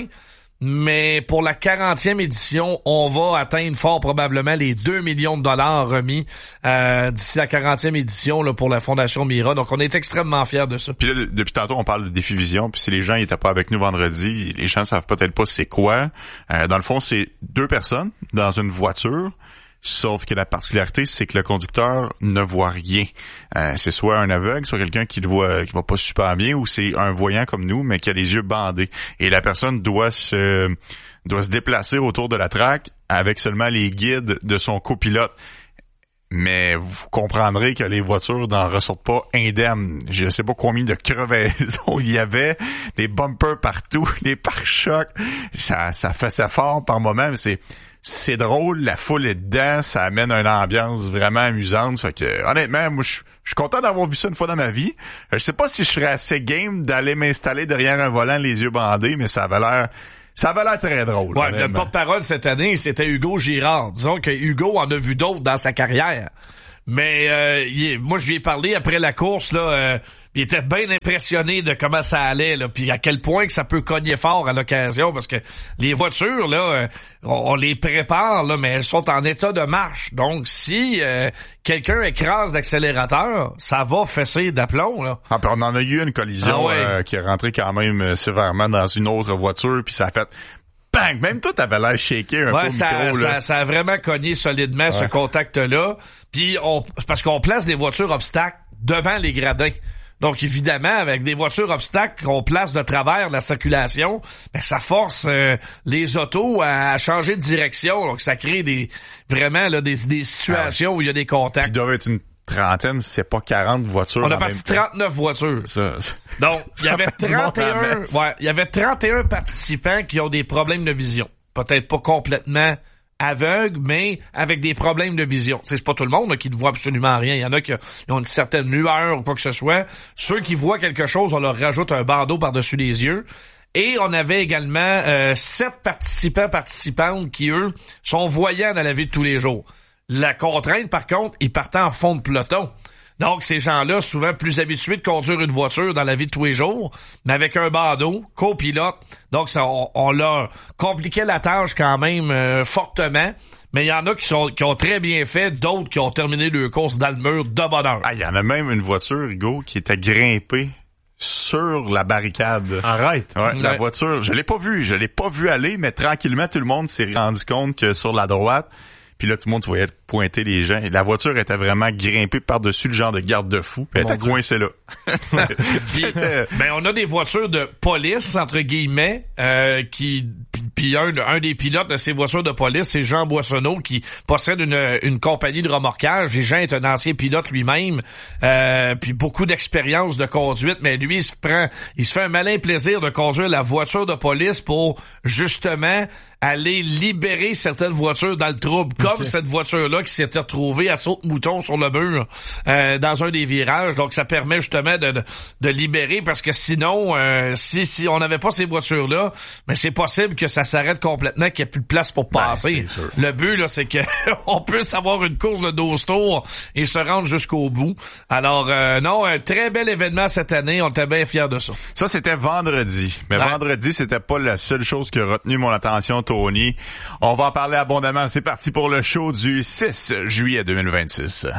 [SPEAKER 8] mais pour la quarantième édition, on va atteindre fort probablement les deux millions de dollars remis euh, d'ici la quarantième édition là, pour la Fondation Mira. Donc, on est extrêmement fiers de ça.
[SPEAKER 7] Puis là, de, depuis tantôt, on parle de défi Vision. Puis si les gens n'étaient pas avec nous vendredi, les gens savent peut-être pas c'est quoi. Euh, dans le fond, c'est deux personnes dans une voiture. Sauf que la particularité, c'est que le conducteur ne voit rien. Euh, c'est soit un aveugle, soit quelqu'un qui le voit, qui voit pas super bien, ou c'est un voyant comme nous, mais qui a les yeux bandés. Et la personne doit se, doit se déplacer autour de la track avec seulement les guides de son copilote. mais vous comprendrez que les voitures n'en ressortent pas indemnes. Je sais pas combien de crevaisons il y avait, des bumpers partout, les pare-chocs. Ça, ça faisait fort par moment, mais c'est, c'est drôle, la foule est dedans, ça amène une ambiance vraiment amusante. Fait que, honnêtement, moi, je je suis content d'avoir vu ça une fois dans ma vie. Je sais pas si je serais assez game d'aller m'installer derrière un volant les yeux bandés, mais ça avait l'air, ça avait l'air très drôle.
[SPEAKER 8] Ouais, le porte-parole cette année, c'était Hugo Girard. Disons que Hugo en a vu d'autres dans sa carrière. Mais euh, il, moi, je lui ai parlé après la course, là, euh, il était bien impressionné de comment ça allait, là, puis à quel point que ça peut cogner fort à l'occasion, parce que les voitures, là, euh, on, on les prépare, là, mais elles sont en état de marche. Donc, si euh, quelqu'un écrase l'accélérateur, ça va fesser d'aplomb, là.
[SPEAKER 7] Ah, puis on en a eu une collision ah ouais. euh, qui est rentrée quand même euh, sévèrement dans une autre voiture, puis ça a fait... Bang! Même toi, t'avais l'air shaké un
[SPEAKER 8] ouais,
[SPEAKER 7] peu au
[SPEAKER 8] ça,
[SPEAKER 7] micro,
[SPEAKER 8] ça,
[SPEAKER 7] là.
[SPEAKER 8] ça a vraiment cogné solidement, ouais. ce contact-là. Puis, on, parce qu'on place des voitures obstacles devant les gradins. Donc, évidemment, avec des voitures obstacles qu'on place de travers la circulation, ben, ça force euh, les autos à, à changer de direction. Donc, ça crée des vraiment là, des, des situations ah ouais. où il y a des contacts.
[SPEAKER 7] Il doit être une trentaine, si c'est pas quarante voitures.
[SPEAKER 8] On a parti trente-neuf voitures.
[SPEAKER 7] C'est ça.
[SPEAKER 8] Donc, il y avait trente et un, ouais, il y avait trente et un participants qui ont des problèmes de vision. Peut-être pas complètement aveugles, mais avec des problèmes de vision. T'sais, c'est pas tout le monde là, qui ne voit absolument rien. Il y en a qui ont une certaine lueur ou quoi que ce soit. Ceux qui voient quelque chose, on leur rajoute un bandeau par-dessus les yeux. Et on avait également euh, sept participants, participantes qui, eux, sont voyants dans la vie de tous les jours. La contrainte, par contre, ils partaient en fond de peloton. Donc, ces gens-là, souvent plus habitués de conduire une voiture dans la vie de tous les jours, mais avec un bandeau, copilote. Donc, ça, on, on leur compliquait la tâche quand même euh, fortement. Mais il y en a qui sont qui ont très bien fait, d'autres qui ont terminé leur course dans le mur de bonheur.
[SPEAKER 7] Ah, il y en a même une voiture, Hugo, qui était grimpée sur la barricade.
[SPEAKER 16] Arrête.
[SPEAKER 7] Ouais, ouais. La voiture, je l'ai pas vue, je l'ai pas vue aller, mais tranquillement, tout le monde s'est rendu compte que sur la droite, puis là, tout le monde, tu voyais pointer les gens. Et la voiture était vraiment grimpée par-dessus le genre de garde-fou. Elle était Dieu. coincée là.
[SPEAKER 8] Puis, ben, on a des voitures de police, entre guillemets, euh, qui... Puis un, un des pilotes de ces voitures de police, c'est Jean Boissonneau, qui possède une, une compagnie de remorquage. Et Jean est un ancien pilote lui-même, euh, puis beaucoup d'expérience de conduite. Mais lui, il se prend, il se fait un malin plaisir de conduire la voiture de police pour justement aller libérer certaines voitures dans le trouble, comme okay. cette voiture-là qui s'était retrouvée à saute-mouton sur le mur euh, dans un des virages. Donc, ça permet justement de, de, de libérer, parce que sinon, euh, si, si on n'avait pas ces voitures-là, mais c'est possible que ça s'arrête complètement, qu'il n'y ait plus de place pour passer. Ben, le but, là, c'est que on puisse avoir une course de douze tours et se rendre jusqu'au bout. Alors, euh, non, un très bel événement cette année. On était bien fiers de ça.
[SPEAKER 7] Ça, c'était vendredi. Mais ouais. vendredi, c'était pas la seule chose qui a retenu mon attention, Tony. On va en parler abondamment. C'est parti pour le show du six juillet deux mille vingt-six.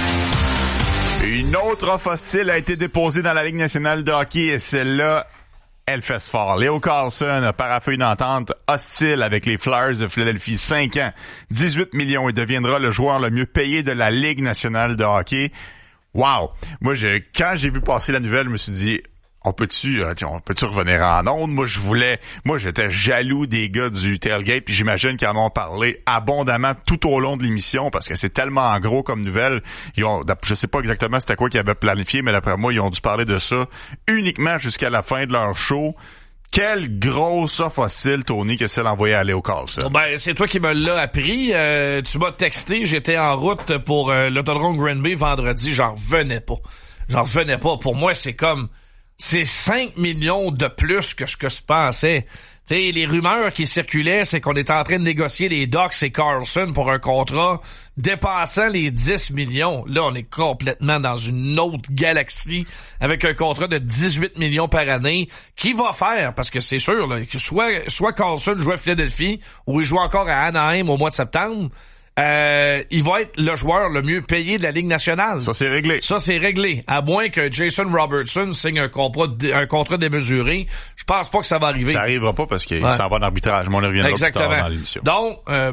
[SPEAKER 7] Une autre offre hostile a été déposée dans la Ligue nationale de hockey, et celle-là, elle fait fort. Leo Carlson a paraphé une entente hostile avec les Flyers de Philadelphie. cinq ans, dix-huit millions, et deviendra le joueur le mieux payé de la Ligue nationale de hockey. Wow! Moi, je, quand j'ai vu passer la nouvelle, je me suis dit... On peut-tu, euh, on peut-tu revenir en ondes? Moi, je voulais, moi, j'étais jaloux des gars du Tailgate, puis j'imagine qu'ils en ont parlé abondamment tout au long de l'émission, parce que c'est tellement gros comme nouvelle. Ils ont, je sais pas exactement c'était quoi qu'ils avaient planifié, mais d'après moi, ils ont dû parler de ça uniquement jusqu'à la fin de leur show. Quelle grosse offre hostile, Tony, que celle envoyée à Leo Carlson.
[SPEAKER 8] Ben, c'est toi qui me l'as appris. Euh, tu m'as texté, j'étais en route pour euh, l'autodrome Granby vendredi, j'en revenais pas. J'en revenais pas. Pour moi, c'est comme... C'est cinq millions de plus que ce que je pensais. Tu sais, les rumeurs qui circulaient, c'est qu'on était en train de négocier les Ducks et Carlson pour un contrat dépassant les dix millions. Là, on est complètement dans une autre galaxie avec un contrat de dix-huit millions par année. Qui va faire? Parce que c'est sûr, là, que soit, soit Carlson joue à Philadelphie ou il joue encore à Anaheim au mois de septembre. Euh, il va être le joueur le mieux payé de la Ligue nationale.
[SPEAKER 7] Ça, c'est réglé.
[SPEAKER 8] Ça, c'est réglé. À moins que Jason Robertson signe un contrat, un contrat démesuré. Je pense pas que ça va arriver.
[SPEAKER 7] Ça arrivera pas parce qu'il ouais. s'en va en arbitrage. Mais on y reviendra
[SPEAKER 8] Exactement.
[SPEAKER 7] plus tard dans l'émission.
[SPEAKER 8] Donc, euh,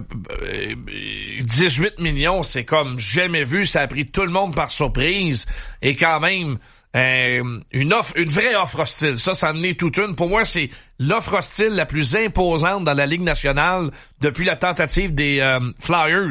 [SPEAKER 8] dix-huit millions, c'est comme jamais vu. Ça a pris tout le monde par surprise. Et quand même, Euh, une offre, une vraie offre hostile. Ça, ça en est toute une. Pour moi, c'est l'offre hostile la plus imposante dans la Ligue nationale depuis la tentative des euh, Flyers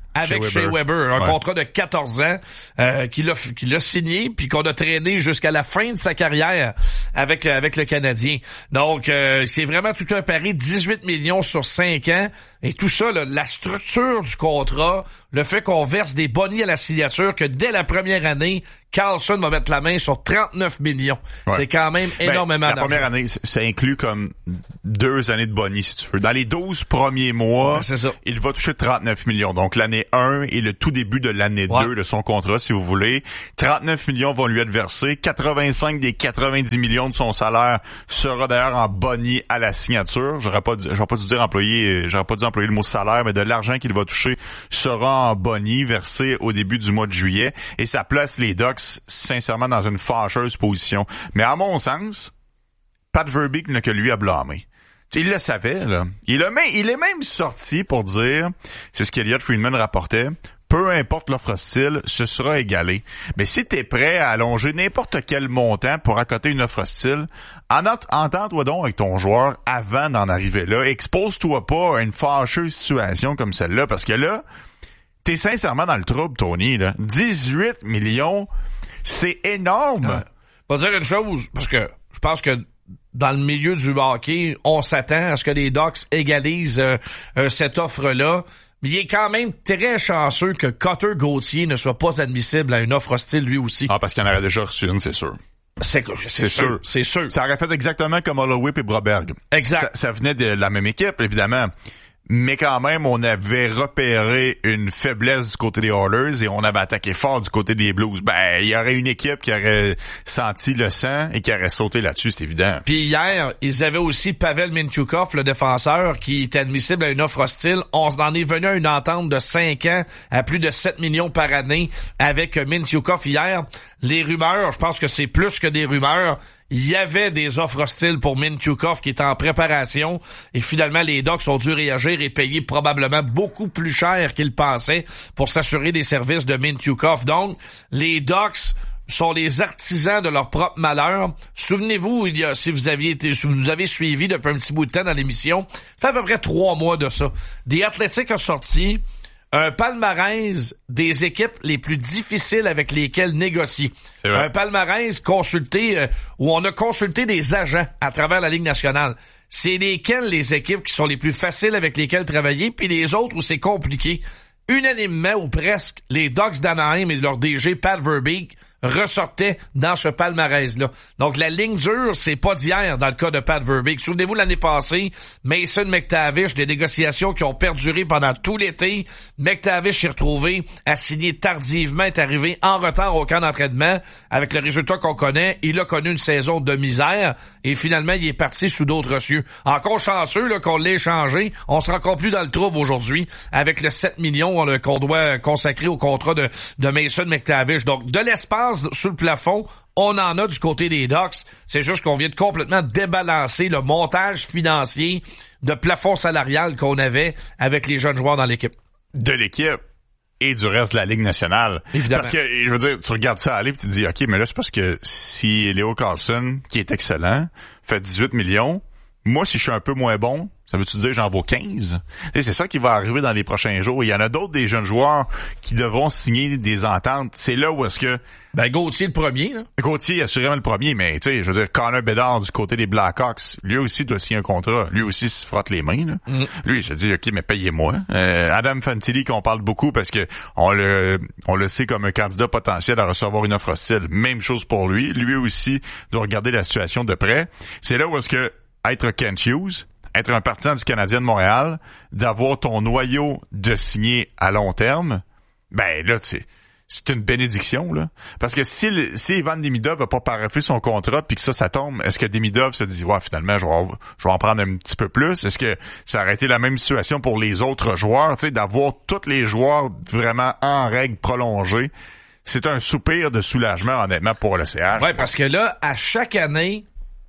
[SPEAKER 8] avec Shea Weber, Weber un ouais. contrat de quatorze ans euh, qu'il a qu'il a signé puis qu'on a traîné jusqu'à la fin de sa carrière avec avec le Canadien. Donc euh, c'est vraiment tout un pari, dix-huit millions sur cinq ans et tout ça là, la structure du contrat, le fait qu'on verse des bonnies à la signature, que dès la première année Karlsson va mettre la main sur trente-neuf millions. Ouais. C'est quand même énormément
[SPEAKER 7] ben,
[SPEAKER 8] d'argent.
[SPEAKER 7] La première année, ça inclut comme deux années de bonus, si tu veux. Dans les douze premiers mois,
[SPEAKER 8] ouais, c'est ça.
[SPEAKER 7] il va toucher trente-neuf millions. Donc, l'année un et le tout début de l'année ouais. deux de son contrat, si vous voulez. trente-neuf millions vont lui être versés. quatre-vingt-cinq des quatre-vingt-dix millions de son salaire sera d'ailleurs en boni à la signature. J'aurais pas, j'aurais pas dû dire employé, j'aurais pas dû employer le mot salaire, mais de l'argent qu'il va toucher sera en boni versé au début du mois de juillet. Et ça place les Ducks sincèrement dans une fâcheuse position. Mais à mon sens, Pat Verbeek n'a que lui à blâmer. Il le savait, là. Il, a même, il est même sorti pour dire, c'est ce qu'Elliott Friedman rapportait, peu importe l'offre hostile, ce sera égalé. Mais si t'es prêt à allonger n'importe quel montant pour accoter une offre hostile, entends-toi donc avec ton joueur avant d'en arriver là. Expose-toi pas à une fâcheuse situation comme celle-là, parce que là, t'es sincèrement dans le trouble, Tony, là. dix-huit millions, c'est énorme.
[SPEAKER 8] Euh, pas dire une chose, parce que je pense que dans le milieu du hockey, on s'attend à ce que les Ducks égalisent euh, euh, cette offre-là. Mais il est quand même très chanceux que Cutter Gauthier ne soit pas admissible à une offre hostile lui aussi.
[SPEAKER 7] Ah, parce qu'il en aurait déjà reçu une, c'est sûr.
[SPEAKER 8] C'est, c'est, c'est sûr. sûr. C'est sûr.
[SPEAKER 7] Ça aurait fait exactement comme Holloway et Broberg.
[SPEAKER 8] Exact.
[SPEAKER 7] Ça, ça venait de la même équipe, évidemment. Mais quand même, on avait repéré une faiblesse du côté des Oilers et on avait attaqué fort du côté des Blues. Ben, il y aurait une équipe qui aurait senti le sang et qui aurait sauté là-dessus, c'est évident.
[SPEAKER 8] Puis hier, ils avaient aussi Pavel Mintyukov, le défenseur, qui est admissible à une offre hostile. On en est venu à une entente de cinq ans à plus de sept millions par année avec Mintyukov hier. Les rumeurs, je pense que c'est plus que des rumeurs. Il y avait des offres hostiles pour Mintyukov qui est en préparation et finalement les Ducks ont dû réagir et payer probablement beaucoup plus cher qu'ils pensaient pour s'assurer des services de Mintyukov. Donc, les Ducks sont les artisans de leur propre malheur. Souvenez-vous, il y a, si vous aviez été, si vous nous avez suivis depuis un petit bout de temps dans l'émission, ça fait à peu près trois mois de ça. The Athletic a sorti un palmarès des équipes les plus difficiles avec lesquelles négocier. Un palmarès consulté, euh, où on a consulté des agents à travers la Ligue nationale. C'est lesquelles les équipes qui sont les plus faciles avec lesquelles travailler, puis les autres où c'est compliqué. Unanimement ou presque, les Ducks d'Anaheim et leur D G Pat Verbeek ressortaient dans ce palmarès-là. Donc, la ligne dure, c'est pas d'hier dans le cas de Pat Verbeek. Souvenez-vous, l'année passée, Mason McTavish, des négociations qui ont perduré pendant tout l'été. McTavish s'est retrouvé à signer tardivement, est arrivé en retard au camp d'entraînement. Avec le résultat qu'on connaît, il a connu une saison de misère et finalement, il est parti sous d'autres cieux. Encore chanceux là, qu'on l'ait échangé, on sera encore plus dans le trouble aujourd'hui avec le sept millions là, qu'on doit consacrer au contrat de, de Mason McTavish. Donc, de l'espace sous le plafond, on en a du côté des Ducks. C'est juste qu'on vient de complètement débalancer le montage financier de plafond salarial qu'on avait avec les jeunes joueurs dans l'équipe.
[SPEAKER 7] De l'équipe et du reste de la Ligue nationale.
[SPEAKER 8] Évidemment.
[SPEAKER 7] Parce que, je veux dire, tu regardes ça aller et tu te dis, OK, mais là, c'est parce que si Leo Carlsson, qui est excellent, fait dix-huit millions, moi, si je suis un peu moins bon, ça veut-tu dire j'en vaux quinze? Et c'est ça qui va arriver dans les prochains jours. Il y en a d'autres des jeunes joueurs qui devront signer des ententes. C'est là où est-ce que...
[SPEAKER 8] Ben, Gauthier le premier, là.
[SPEAKER 7] Gauthier assurément le premier, mais tu sais, je veux dire, Connor Bedard du côté des Blackhawks, lui aussi doit signer un contrat. Lui aussi se frotte les mains, là. Mm. Lui, il se dit, OK, mais payez-moi. Euh, Adam Fantilli, qu'on parle beaucoup parce que on le, on le sait comme un candidat potentiel à recevoir une offre hostile. Même chose pour lui. Lui aussi doit regarder la situation de près. C'est là où est-ce que être Kent Hughes, être un partisan du Canadien de Montréal, d'avoir ton noyau de signer à long terme, ben là, tu sais, c'est une bénédiction, là. Parce que si, le, si Ivan Demidov n'a pas paraffé son contrat puis que ça, ça tombe, est-ce que Demidov se dit, ouais, finalement, je vais, je vais en prendre un petit peu plus? Est-ce que ça aurait été la même situation pour les autres joueurs, tu sais, d'avoir tous les joueurs vraiment en règle prolongée? C'est un soupir de soulagement, honnêtement, pour le C H.
[SPEAKER 8] Ouais, parce que là, à chaque année,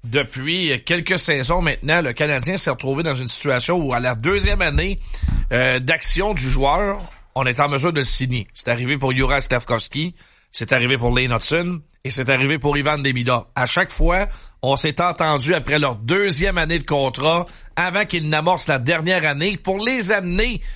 [SPEAKER 8] depuis quelques saisons maintenant, le Canadien s'est retrouvé dans une situation où, à la deuxième année euh, d'action du joueur, on est en mesure de le signer. C'est arrivé pour Juraj Slafkovský, c'est arrivé pour Lane Hutson et c'est arrivé pour Ivan Demidov. À chaque fois, on s'est entendu après leur deuxième année de contrat, avant qu'ils n'amorcent la dernière année, pour les amener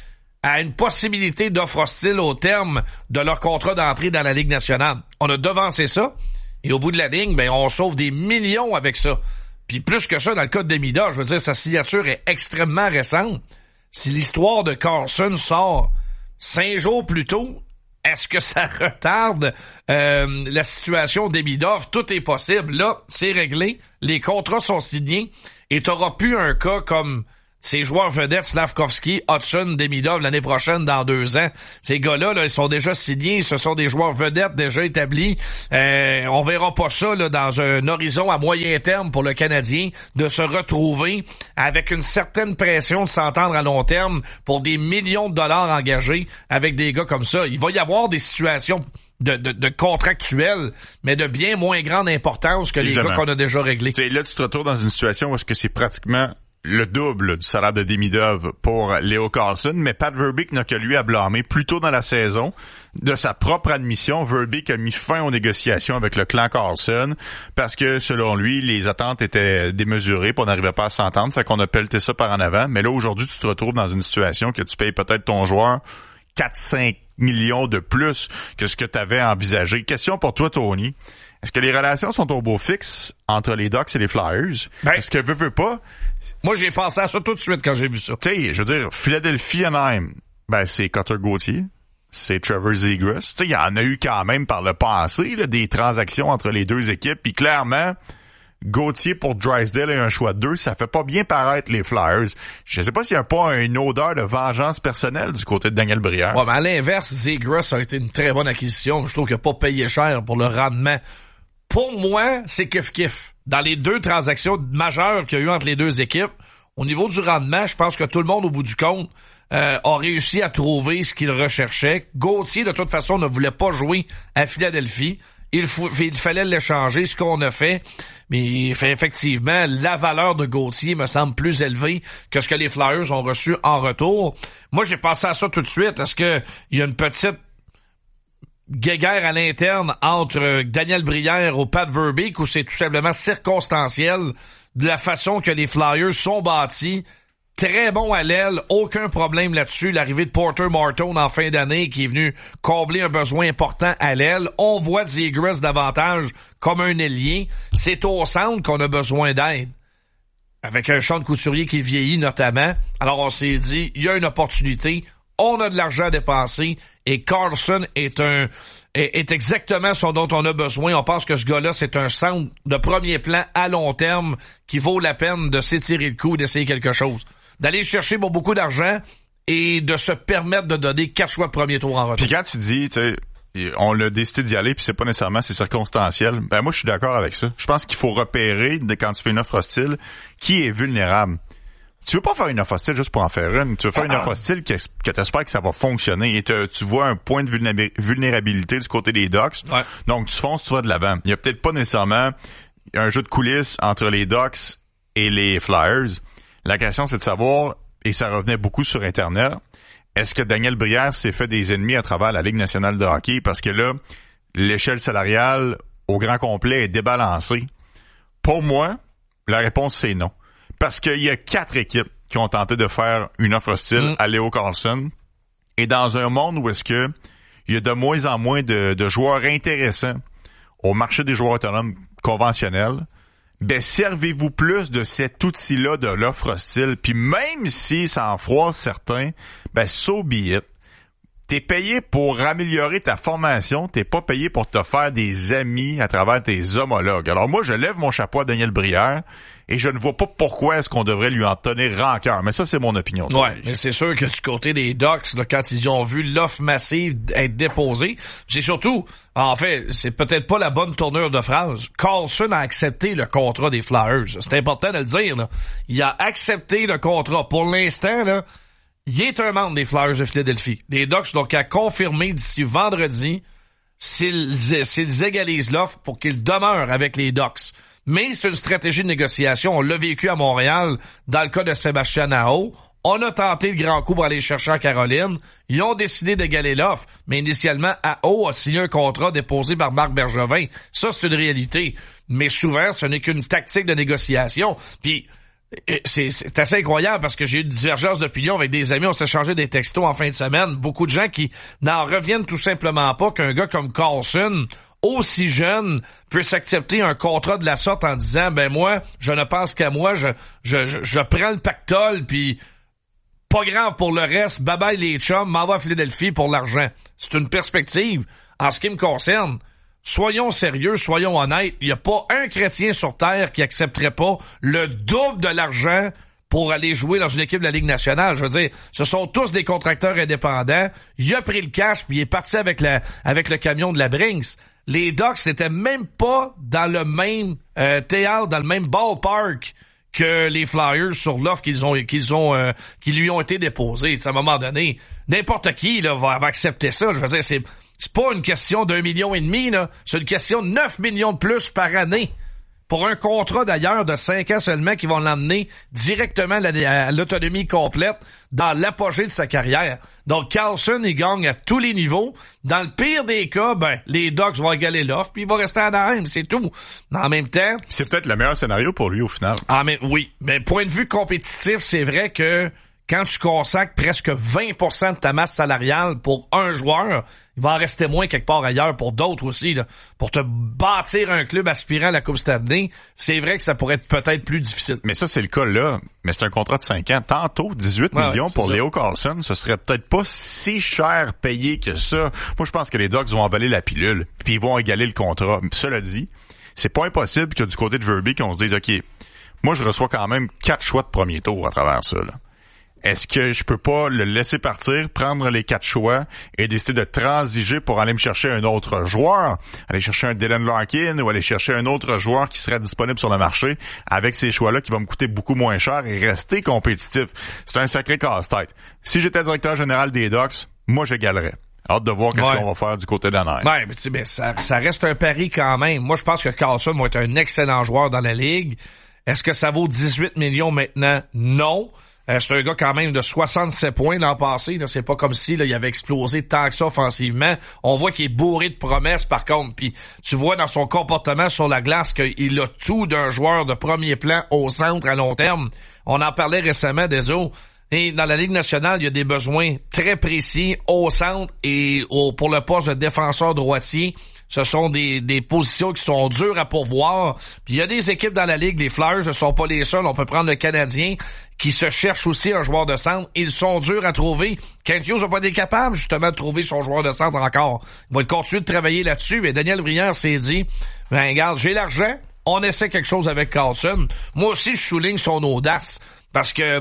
[SPEAKER 8] à une possibilité d'offre hostile au terme de leur contrat d'entrée dans la Ligue nationale. On a devancé ça, et au bout de la ligne, ben, on sauve des millions avec ça. Puis plus que ça, dans le cas de Demida, je veux dire, sa signature est extrêmement récente. Si l'histoire de Carlson sort cinq jours plus tôt, est-ce que ça retarde euh, la situation d'Emidov? Tout est possible. Là, c'est réglé. Les contrats sont signés. Et t'auras plus un cas comme ces joueurs vedettes, Slavkovski, Hudson, Demidov, l'année prochaine, dans deux ans. Ces gars-là, là, ils sont déjà signés. Ce sont des joueurs vedettes déjà établis. Euh, on verra pas ça là, dans un horizon à moyen terme pour le Canadien de se retrouver avec une certaine pression de s'entendre à long terme pour des millions de dollars engagés avec des gars comme ça. Il va y avoir des situations de, de, de contractuels, mais de bien moins grande importance que Évidemment. les gars qu'on a déjà réglés.
[SPEAKER 7] T'sais, là, tu te retrouves dans une situation où est-ce que c'est pratiquement le double du salaire de Demidov pour Leo Carlson, mais Pat Verbeek n'a que lui à blâmer. Plus tôt dans la saison, de sa propre admission, Verbeek a mis fin aux négociations avec le clan Carlson parce que, selon lui, les attentes étaient démesurées et on n'arrivait pas à s'entendre, fait qu'on a pelleté ça par en avant. Mais là, aujourd'hui, tu te retrouves dans une situation que tu payes peut-être ton joueur quatre à cinq millions de plus que ce que tu avais envisagé. Question pour toi, Tony. Est-ce que les relations sont au beau fixe entre les Ducks et les Flyers? Ben, Est-ce que veux, veux pas?
[SPEAKER 8] Moi, j'ai pensé à ça tout de suite quand j'ai vu ça.
[SPEAKER 7] Tu sais, je veux dire, Philadelphie Anaheim, ben, c'est Cutter Gauthier, c'est Trevor Zegras. Tu sais, il y en a eu quand même par le passé, là, des transactions entre les deux équipes. Puis clairement, Gauthier pour Drysdale et un choix de deux, ça fait pas bien paraître les Flyers. Je sais pas s'il y a pas une odeur de vengeance personnelle du côté de Daniel Brière.
[SPEAKER 8] Ouais, mais à l'inverse, Zegras a été une très bonne acquisition. Je trouve qu'il n'a pas payé cher pour le rendement. Pour moi, c'est kiff-kiff. Dans les deux transactions majeures qu'il y a eu entre les deux équipes, au niveau du rendement, je pense que tout le monde, au bout du compte, euh, a réussi à trouver ce qu'il recherchait. Gauthier, de toute façon, ne voulait pas jouer à Philadelphie. Il, faut, il fallait l'échanger, ce qu'on a fait. Mais effectivement, la valeur de Gauthier me semble plus élevée que ce que les Flyers ont reçu en retour. Moi, j'ai pensé à ça tout de suite. Est-ce que il y a une petite guéguerre à l'interne entre Daniel Brière ou Pat Verbeek ou c'est tout simplement circonstanciel de la façon que les Flyers sont bâtis? Très bon à l'aile, aucun problème là-dessus. L'arrivée de Porter Martone en fin d'année qui est venu combler un besoin important à l'aile. On voit Zegras davantage comme un ailier. C'est au centre qu'on a besoin d'aide. Avec un Sean Couturier qui vieillit notamment. Alors on s'est dit, il y a une opportunité. On a de l'argent à dépenser et Carlson est un est, est exactement ce dont on a besoin. On pense que ce gars-là, c'est un centre de premier plan à long terme qui vaut la peine de s'étirer le cou, d'essayer quelque chose. D'aller chercher pour beaucoup d'argent et de se permettre de donner quatre choix de premier tour en retour.
[SPEAKER 7] Puis quand tu dis, tu sais, on l'a décidé d'y aller puis c'est pas nécessairement, c'est circonstanciel, ben moi je suis d'accord avec ça. Je pense qu'il faut repérer, quand tu fais une offre hostile, qui est vulnérable. Tu veux pas faire une offre hostile juste pour en faire une. Tu veux faire une offre hostile que, que t'espères que ça va fonctionner et te, tu vois un point de vulnérabilité du côté des Ducks. Ouais. Donc, tu fonces, tu vas de l'avant. Il y a peut-être pas nécessairement un jeu de coulisses entre les Ducks et les Flyers. La question, c'est de savoir, et ça revenait beaucoup sur Internet, est-ce que Daniel Brière s'est fait des ennemis à travers la Ligue nationale de hockey? Parce que là, l'échelle salariale au grand complet est débalancée. Pour moi, la réponse, c'est non. Parce qu'il y a quatre équipes qui ont tenté de faire une offre hostile mmh. à Leo Carlson. Et dans un monde où est-ce que il y a de moins en moins de, de joueurs intéressants au marché des joueurs autonomes conventionnels, ben servez-vous plus de cet outil-là de l'offre hostile. Puis même si ça en froisse certains, ben so be it. T'es payé pour améliorer ta formation, t'es pas payé pour te faire des amis à travers tes homologues. Alors moi, je lève mon chapeau à Daniel Brière et je ne vois pas pourquoi est-ce qu'on devrait lui en tenir rancœur. Mais ça, c'est mon opinion.
[SPEAKER 8] Ouais, mais c'est sûr que du côté des Ducks, là, quand ils ont vu l'offre massive être déposée, c'est surtout, en fait, c'est peut-être pas la bonne tournure de phrase. Carlson a accepté le contrat des Flyers. C'est important de le dire, là. Il a accepté le contrat. Pour l'instant, là, il est un membre des Flyers de Philadelphie. Les Ducks, donc, à confirmer d'ici vendredi s'ils, s'ils égalisent l'offre pour qu'ils demeurent avec les Ducks. Mais c'est une stratégie de négociation. On l'a vécu à Montréal dans le cas de Sébastien Aho. On a tenté le grand coup pour aller chercher en Caroline. Ils ont décidé d'égaler l'offre. Mais initialement, Aho a signé un contrat déposé par Marc Bergevin. Ça, c'est une réalité. Mais souvent, ce n'est qu'une tactique de négociation. Puis, C'est, c'est assez incroyable parce que j'ai eu une divergence d'opinion avec des amis. On s'est changé des textos en fin de semaine. Beaucoup de gens qui n'en reviennent tout simplement pas qu'un gars comme Carlson, aussi jeune, puisse accepter un contrat de la sorte en disant, ben moi, je ne pense qu'à moi, je, je, je, je prends le pactole, puis pas grave pour le reste, bye bye les chums, m'en va à Philadelphie pour l'argent. C'est une perspective. En ce qui me concerne, soyons sérieux, soyons honnêtes, il n'y a pas un chrétien sur Terre qui accepterait pas le double de l'argent pour aller jouer dans une équipe de la Ligue nationale. Je veux dire, ce sont tous des contracteurs indépendants. Il a pris le cash puis il est parti avec la avec le camion de la Brinks. Les Ducks n'étaient même pas dans le même euh, théâtre, dans le même ballpark que les Flyers sur l'offre qu'ils ont qu'ils ont euh, qui lui ont été déposés. À un moment donné, n'importe qui là va, va accepter ça. Je veux dire, c'est c'est pas une question d'un million et demi là, c'est une question de neuf millions de plus par année. Pour un contrat d'ailleurs de cinq ans seulement qui vont l'emmener directement à l'autonomie complète dans l'apogée de sa carrière. Donc Carlson, il gagne à tous les niveaux. Dans le pire des cas, ben les Ducks vont égaler l'offre puis il va rester à Anaheim, c'est tout. Mais en même temps...
[SPEAKER 7] C'est peut-être le meilleur scénario pour lui au final.
[SPEAKER 8] Ah mais oui, mais point de vue compétitif, c'est vrai que quand tu consacres presque vingt pour cent de ta masse salariale pour un joueur, il va en rester moins quelque part ailleurs pour d'autres aussi. Là. Pour te bâtir un club aspirant à la Coupe Stanley, c'est vrai que ça pourrait être peut-être plus difficile.
[SPEAKER 7] Mais ça, c'est le cas là. Mais c'est un contrat de cinq ans. Tantôt, dix-huit
[SPEAKER 8] ouais,
[SPEAKER 7] millions
[SPEAKER 8] ouais,
[SPEAKER 7] pour
[SPEAKER 8] ça.
[SPEAKER 7] Leo Carlson. Ce serait peut-être pas si cher payé que ça. Moi, je pense que les Ducks vont emballer la pilule puis ils vont égaler le contrat. Cela dit, c'est pas impossible que du côté de Verbeek, on se dise, OK, moi, je reçois quand même quatre choix de premier tour à travers ça, là. Est-ce que je peux pas le laisser partir, prendre les quatre choix et décider de transiger pour aller me chercher un autre joueur, aller chercher un Dylan Larkin ou aller chercher un autre joueur qui serait disponible sur le marché avec ces choix-là qui vont me coûter beaucoup moins cher et rester compétitif? C'est un sacré casse-tête. Si j'étais directeur général des Ducks, moi j'égalerais. Hâte de voir qu'est-ce
[SPEAKER 8] ouais.
[SPEAKER 7] qu'on va faire du côté d'Anaheim.
[SPEAKER 8] Ouais, mais tu sais, mais ça, ça reste un pari quand même. Moi, je pense que Carlson va être un excellent joueur dans la Ligue. Est-ce que ça vaut dix-huit millions maintenant? Non. Euh, c'est un gars quand même de soixante-sept points l'an passé. Là. C'est pas comme si là, il avait explosé tant que ça offensivement. On voit qu'il est bourré de promesses par contre. Puis tu vois dans son comportement sur la glace qu'il a tout d'un joueur de premier plan au centre à long terme. On en parlait récemment des autres. Et dans la Ligue nationale, il y a des besoins très précis au centre et au, pour le poste de défenseur droitier. Ce sont des, des positions qui sont dures à pourvoir. Puis il y a des équipes dans la Ligue, les Flyers ne sont pas les seuls. On peut prendre le Canadien qui se cherche aussi un joueur de centre. Ils sont durs à trouver. Kent Hughes n'a pas été capable justement de trouver son joueur de centre encore. Il va continuer de travailler là-dessus. Mais Daniel Brière s'est dit, ben regarde, j'ai l'argent, on essaie quelque chose avec Carlson. Moi aussi, je souligne son audace. Parce que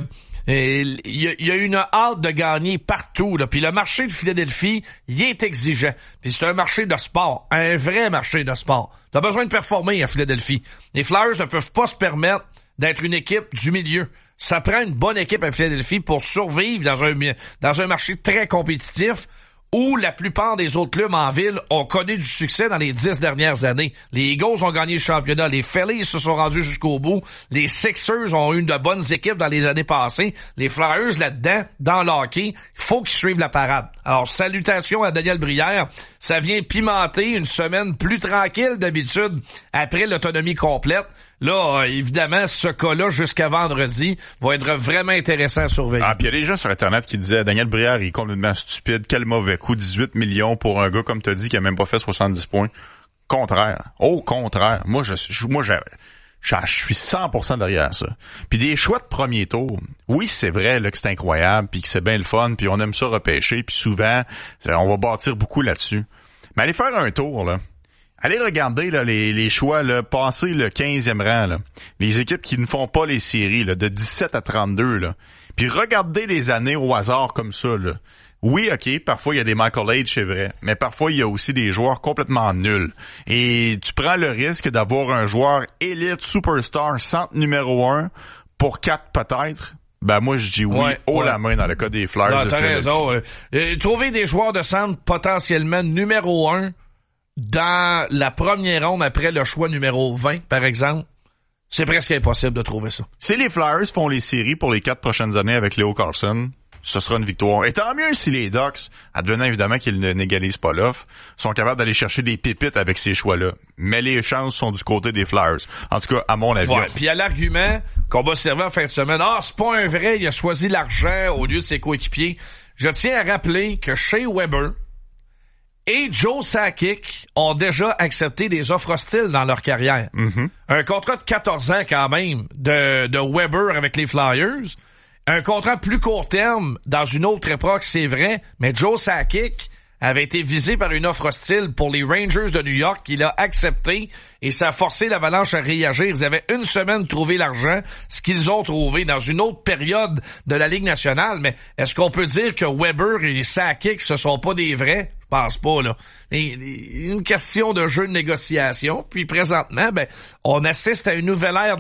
[SPEAKER 8] il y, y a une hâte de gagner partout. Là. Puis le marché de Philadelphie, il est exigeant. Puis c'est un marché de sport, un vrai marché de sport. T'as besoin de performer à Philadelphie. Les Flyers ne peuvent pas se permettre d'être une équipe du milieu. Ça prend une bonne équipe à Philadelphie pour survivre dans un dans un marché très compétitif où la plupart des autres clubs en ville ont connu du succès dans les dix dernières années. Les Eagles ont gagné le championnat, les Phillies se sont rendus jusqu'au bout, les Sixers ont eu de bonnes équipes dans les années passées, les Flyers là-dedans, dans l'hockey, il faut qu'ils suivent la parade. Alors, salutations à Daniel Brière, ça vient pimenter une semaine plus tranquille d'habitude après l'autonomie complète. Là, évidemment, ce cas-là, jusqu'à vendredi, va être vraiment intéressant à surveiller.
[SPEAKER 7] Ah, puis il y a des gens sur Internet qui disaient, Daniel Brière, il est complètement stupide, quel mauvais coup, dix-huit millions pour un gars, comme tu as dit, qui a même pas fait soixante-dix points. Contraire. Au contraire. Moi, je, je moi, je, je, je suis cent pour cent derrière ça. Puis des choix de premier tour, oui, c'est vrai là que c'est incroyable, puis que c'est bien le fun, puis on aime ça repêcher, puis souvent, on va bâtir beaucoup là-dessus. Mais allez faire un tour, là. Allez regarder là, les, les choix, là, passer le quinzième rang, là. Les équipes qui ne font pas les séries, là, de dix-sept à trente-deux, là. Puis regardez les années au hasard comme ça, là. Oui, OK, parfois il y a des Michael Age, c'est vrai, mais parfois il y a aussi des joueurs complètement nuls. Et tu prends le risque d'avoir un joueur élite, superstar, centre numéro un, pour quatre peut-être. Ben moi je dis oui,
[SPEAKER 8] ouais,
[SPEAKER 7] haut
[SPEAKER 8] ouais.
[SPEAKER 7] la main dans le cas des Flyers.
[SPEAKER 8] Non,
[SPEAKER 7] de
[SPEAKER 8] t'as raison. Euh, euh, trouver des joueurs de centre potentiellement numéro un dans la première ronde après le choix numéro vingt, par exemple, c'est presque impossible de trouver ça.
[SPEAKER 7] Si les Flyers font les séries pour les quatre prochaines années avec Leo Carlson, ce sera une victoire. Et tant mieux si les Ducks, advenant évidemment qu'ils n'égalisent pas l'offre, sont capables d'aller chercher des pépites avec ces choix-là. Mais les chances sont du côté des Flyers. En tout cas, à mon avis.
[SPEAKER 8] Ouais, puis il y a l'argument qu'on va servir en fin de semaine. Ah, c'est pas un vrai, il a choisi l'argent au lieu de ses coéquipiers. Je tiens à rappeler que Shea Weber et Joe Sakic ont déjà accepté des offres hostiles dans leur carrière.
[SPEAKER 7] Mm-hmm.
[SPEAKER 8] Un contrat de quatorze ans quand même de, de Weber avec les Flyers. Un contrat plus court terme dans une autre époque, c'est vrai, mais Joe Sakic avait été visé par une offre hostile pour les Rangers de New York qu'il a accepté et ça a forcé l'Avalanche à réagir. Ils avaient une semaine de trouver l'argent, ce qu'ils ont trouvé dans une autre période de la Ligue nationale. Mais est-ce qu'on peut dire que Weber et Sakic, ce sont pas des vrais? Je pense pas, là. Et, une question de jeu de négociation. Puis présentement, ben, on assiste à une nouvelle ère